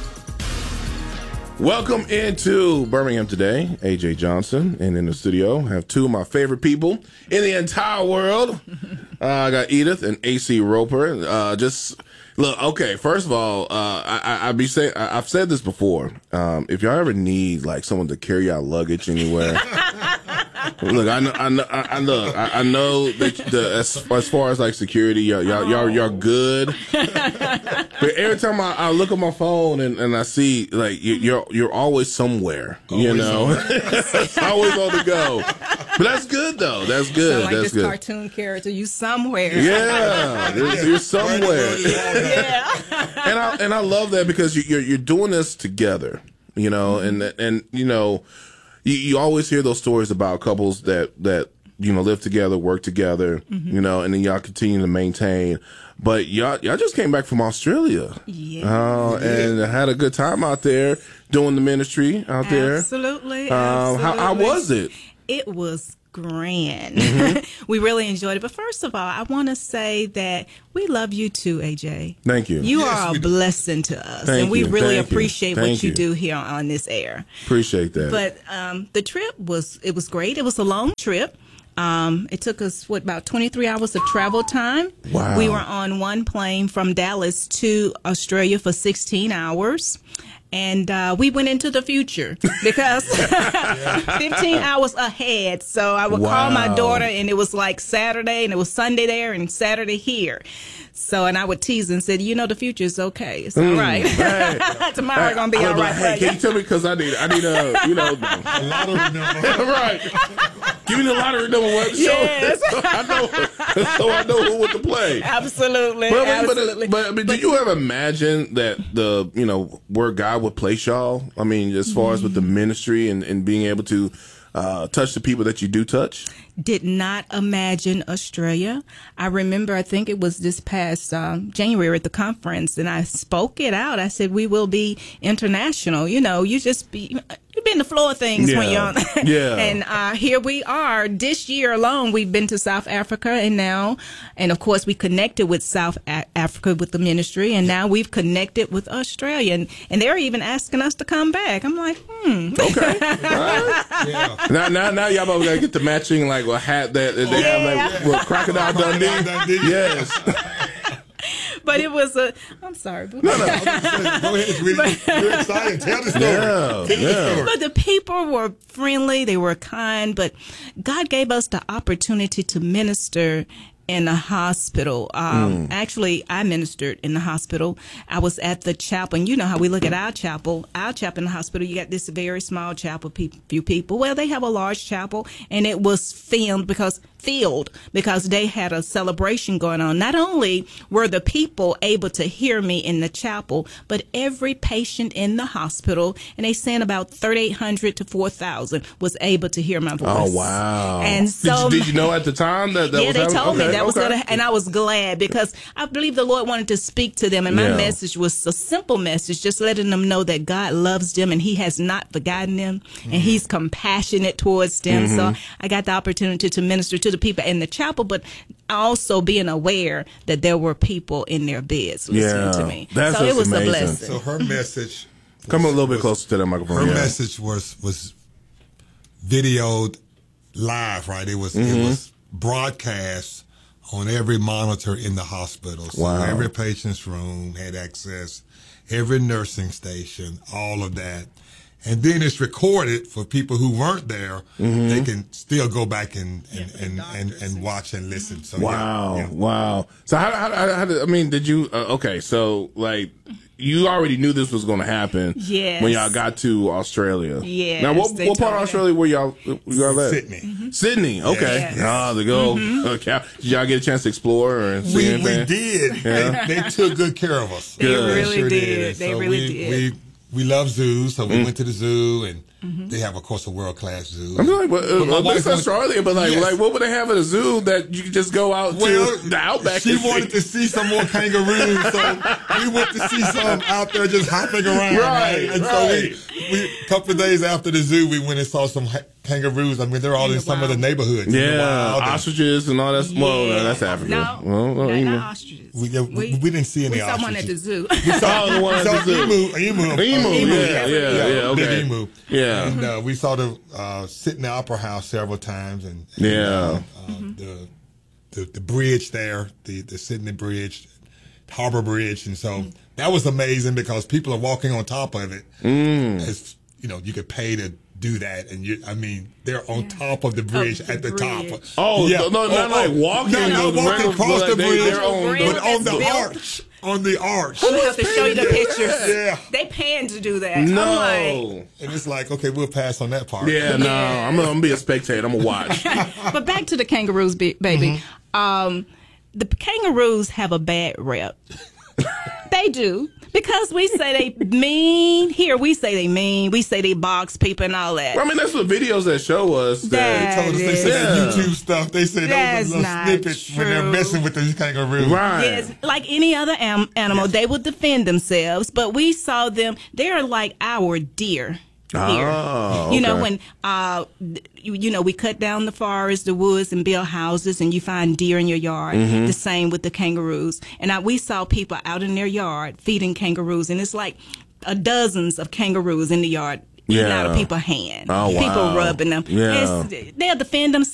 Welcome into Birmingham Today. A J Johnson, and in the studio have two of my favorite people in the entire world. Uh, I got Edith and A C Roper. Uh, just look, okay. First of all, uh, I, I, I be say I, I've said this before. Um, if y'all ever need like someone to carry out luggage anywhere, Look, I know, I know, I I look, I, I know that the as, as far as like security, y'all, y'all, y'all, y'all good. But every time I, I look at my phone and, and I see like you, you're you're always somewhere, always you know, it's always on the go. But that's good though. That's good. Sound like that's this good. Cartoon character, you somewhere. Yeah, you're, you're somewhere. Yeah. And I and I love that because you, you're you're doing this together, you know, and and you know. You, you always hear those stories about couples that, that you know live together, work together, mm-hmm. you know, and then y'all continue to maintain. But y'all y'all just came back from Australia, yeah, uh, and had a good time out there doing the ministry out there. Absolutely. Um, absolutely. How, how was it? It was grand. Mm-hmm. We really enjoyed it. But first of all, I want to say that we love you too, A J. Thank you. You yes, are a blessing to us. Thank and we you. really Thank appreciate you. what Thank you, you do here on this air. Appreciate that. But um, the trip was, it was great. It was a long trip. Um, it took us, what, about twenty-three hours of travel time. Wow. We were on one plane from Dallas to Australia for sixteen hours. And uh, we went into the future because fifteen hours ahead. So I would wow. call my daughter, and it was like Saturday, and it was Sunday there and Saturday here. So, and I would tease and said, you know, the future is okay. It's all right. Mm, right. Tomorrow hey, gonna be all right. Hey, can you tell me? Because I need, I need a, you know, a lottery number. Right. Give me the lottery number. What? Yes. So, so I know, so I know who to play. Absolutely. But, Absolutely. But, but, but, but do you ever imagine that the, you know, where God would place y'all? I mean, as far mm-hmm. as with the ministry and, and being able to uh, touch the people that you do touch? Did not imagine Australia. I remember, I think it was this past um, January at the conference, and I spoke it out. I said, we will be international. You know, you just be, you've been the flow of things yeah. when you're on. Yeah. And uh, here we are. This year alone, we've been to South Africa, and now, and of course, we connected with South A- Africa with the ministry, and now we've connected with Australia. And, and they're even asking us to come back. I'm like, hmm. Okay. Right. Yeah. Now, now, now y'all about to get the matching, like, a hat that they yeah. have, like, well, Crocodile Dundee. Dundee. Yes. But it was a. I'm sorry. But, no, no. Go ahead. We, we're excited. Tell the story. Yeah, Tell yeah. the story. But the people were friendly. They were kind. But God gave us the opportunity to minister in the hospital. Um, mm. Actually, I ministered in the hospital. I was at the chapel. And you know how we look at our chapel. Our chapel in the hospital, you got this very small chapel, pe- few people. Well, they have a large chapel, and it was filmed because filled because they had a celebration going on. Not only were the people able to hear me in the chapel, but every patient in the hospital, and they saying about thirty-eight hundred to four thousand, was able to hear my voice. Oh, wow. And so, did, you, did you know at the time that that yeah, was they happening? told okay, me that was okay. gonna, and I was glad because I believe the Lord wanted to speak to them, and my yeah. message was a simple message, just letting them know that God loves them and He has not forgotten them, mm-hmm. and He's compassionate towards them. Mm-hmm. So I got the opportunity to minister to the people in the chapel, but also being aware that there were people in their beds listening yeah, to me. That's so it was amazing. a blessing. So her message was, come a little bit was, closer to that microphone. Her yeah. message was was videoed live, right? It was mm-hmm. it was broadcast on every monitor in the hospital. So wow. every patient's room had access, every nursing station, all of that. And then it's recorded for people who weren't there. Mm-hmm. They can still go back and and, yeah, and, and, and watch and listen. So wow, yeah, yeah. wow. So how, how, how, how did, I mean, did you, uh, okay, so like, you already knew this was going to happen yes. when y'all got to Australia. Yes. Now, what, what part of Australia were y'all, y'all at? Sydney. Mm-hmm. Sydney, okay. Yes. Ah, to go. Mm-hmm. Okay. Did y'all get a chance to explore or see we, anything? we did. Yeah. They, they took good care of us. They Good. really sure did. did. They so really we, did. We, we love zoos, so we Mm. went to the zoo, and mm-hmm. they have, of course, a world-class zoo. I'm like, well, uh, but that's Australia, but like, yes. like, what would they have at a zoo that you could just go out well, to the outback? She and wanted see? to see some more kangaroos, so we went to see some out there just hopping around. Right, And right. so we, we, a couple of days after the zoo, we went and saw some ha- kangaroos. I mean, they're all in, in some wild. of the neighborhoods. Yeah, in the wild. ostriches and all that. Yeah. Well, no, that's Africa. No, well, well, no, you know. not ostriches. We, yeah, we, we didn't see any we saw ostriches. one at the zoo. We saw, oh, the one we at saw the zoo. emu, emu, Emu, uh, emu, yeah, yeah, yeah, yeah, okay. Big emu. Yeah. And uh, we saw the uh, sit in the opera house several times, and, and yeah, uh, uh, mm-hmm. the, the the bridge there, the the Sydney Bridge, Harbor Bridge, and so mm-hmm. that was amazing because people are walking on top of it. Mm. As you know, you could pay to do that, and you, I mean, they're on top of the bridge Of the at the bridge. top. Oh, yeah. no, no, not like walking. No, not the walking regular- across like the they- bridge, they're on the- but on the built. arch. On the arch. I'm gonna have to show you the pictures. Yeah. They pan to do that. No. I'm like, And it's like, okay, we'll pass on that part. Yeah, no, I'm gonna, I'm gonna be a spectator. I'm gonna watch. but back to the kangaroos, ba- baby. Um, the kangaroos have a bad rep. They do. Because we say they mean. Here, we say they mean. We say they box people and all that. Well, I mean, that's the videos that show us. That, That They told us they said Yeah. YouTube stuff. They said That's those are little not snippets when they're true. messing with the kangaroo. Right. Yes, like any other am- animal, they will defend themselves. But we saw them; they're like our deer. Here. Oh, You know, okay. when uh, you, you know, we cut down the forest, the woods, and build houses, and you find deer in your yard. Mhm. The same with the kangaroos. And I, we saw people out in their yard feeding kangaroos, and it's like uh, dozens of kangaroos in the yard. Eating Yeah. out of people's hand. Oh, wow. People rubbing them. Yeah. It's, they'll defend themselves.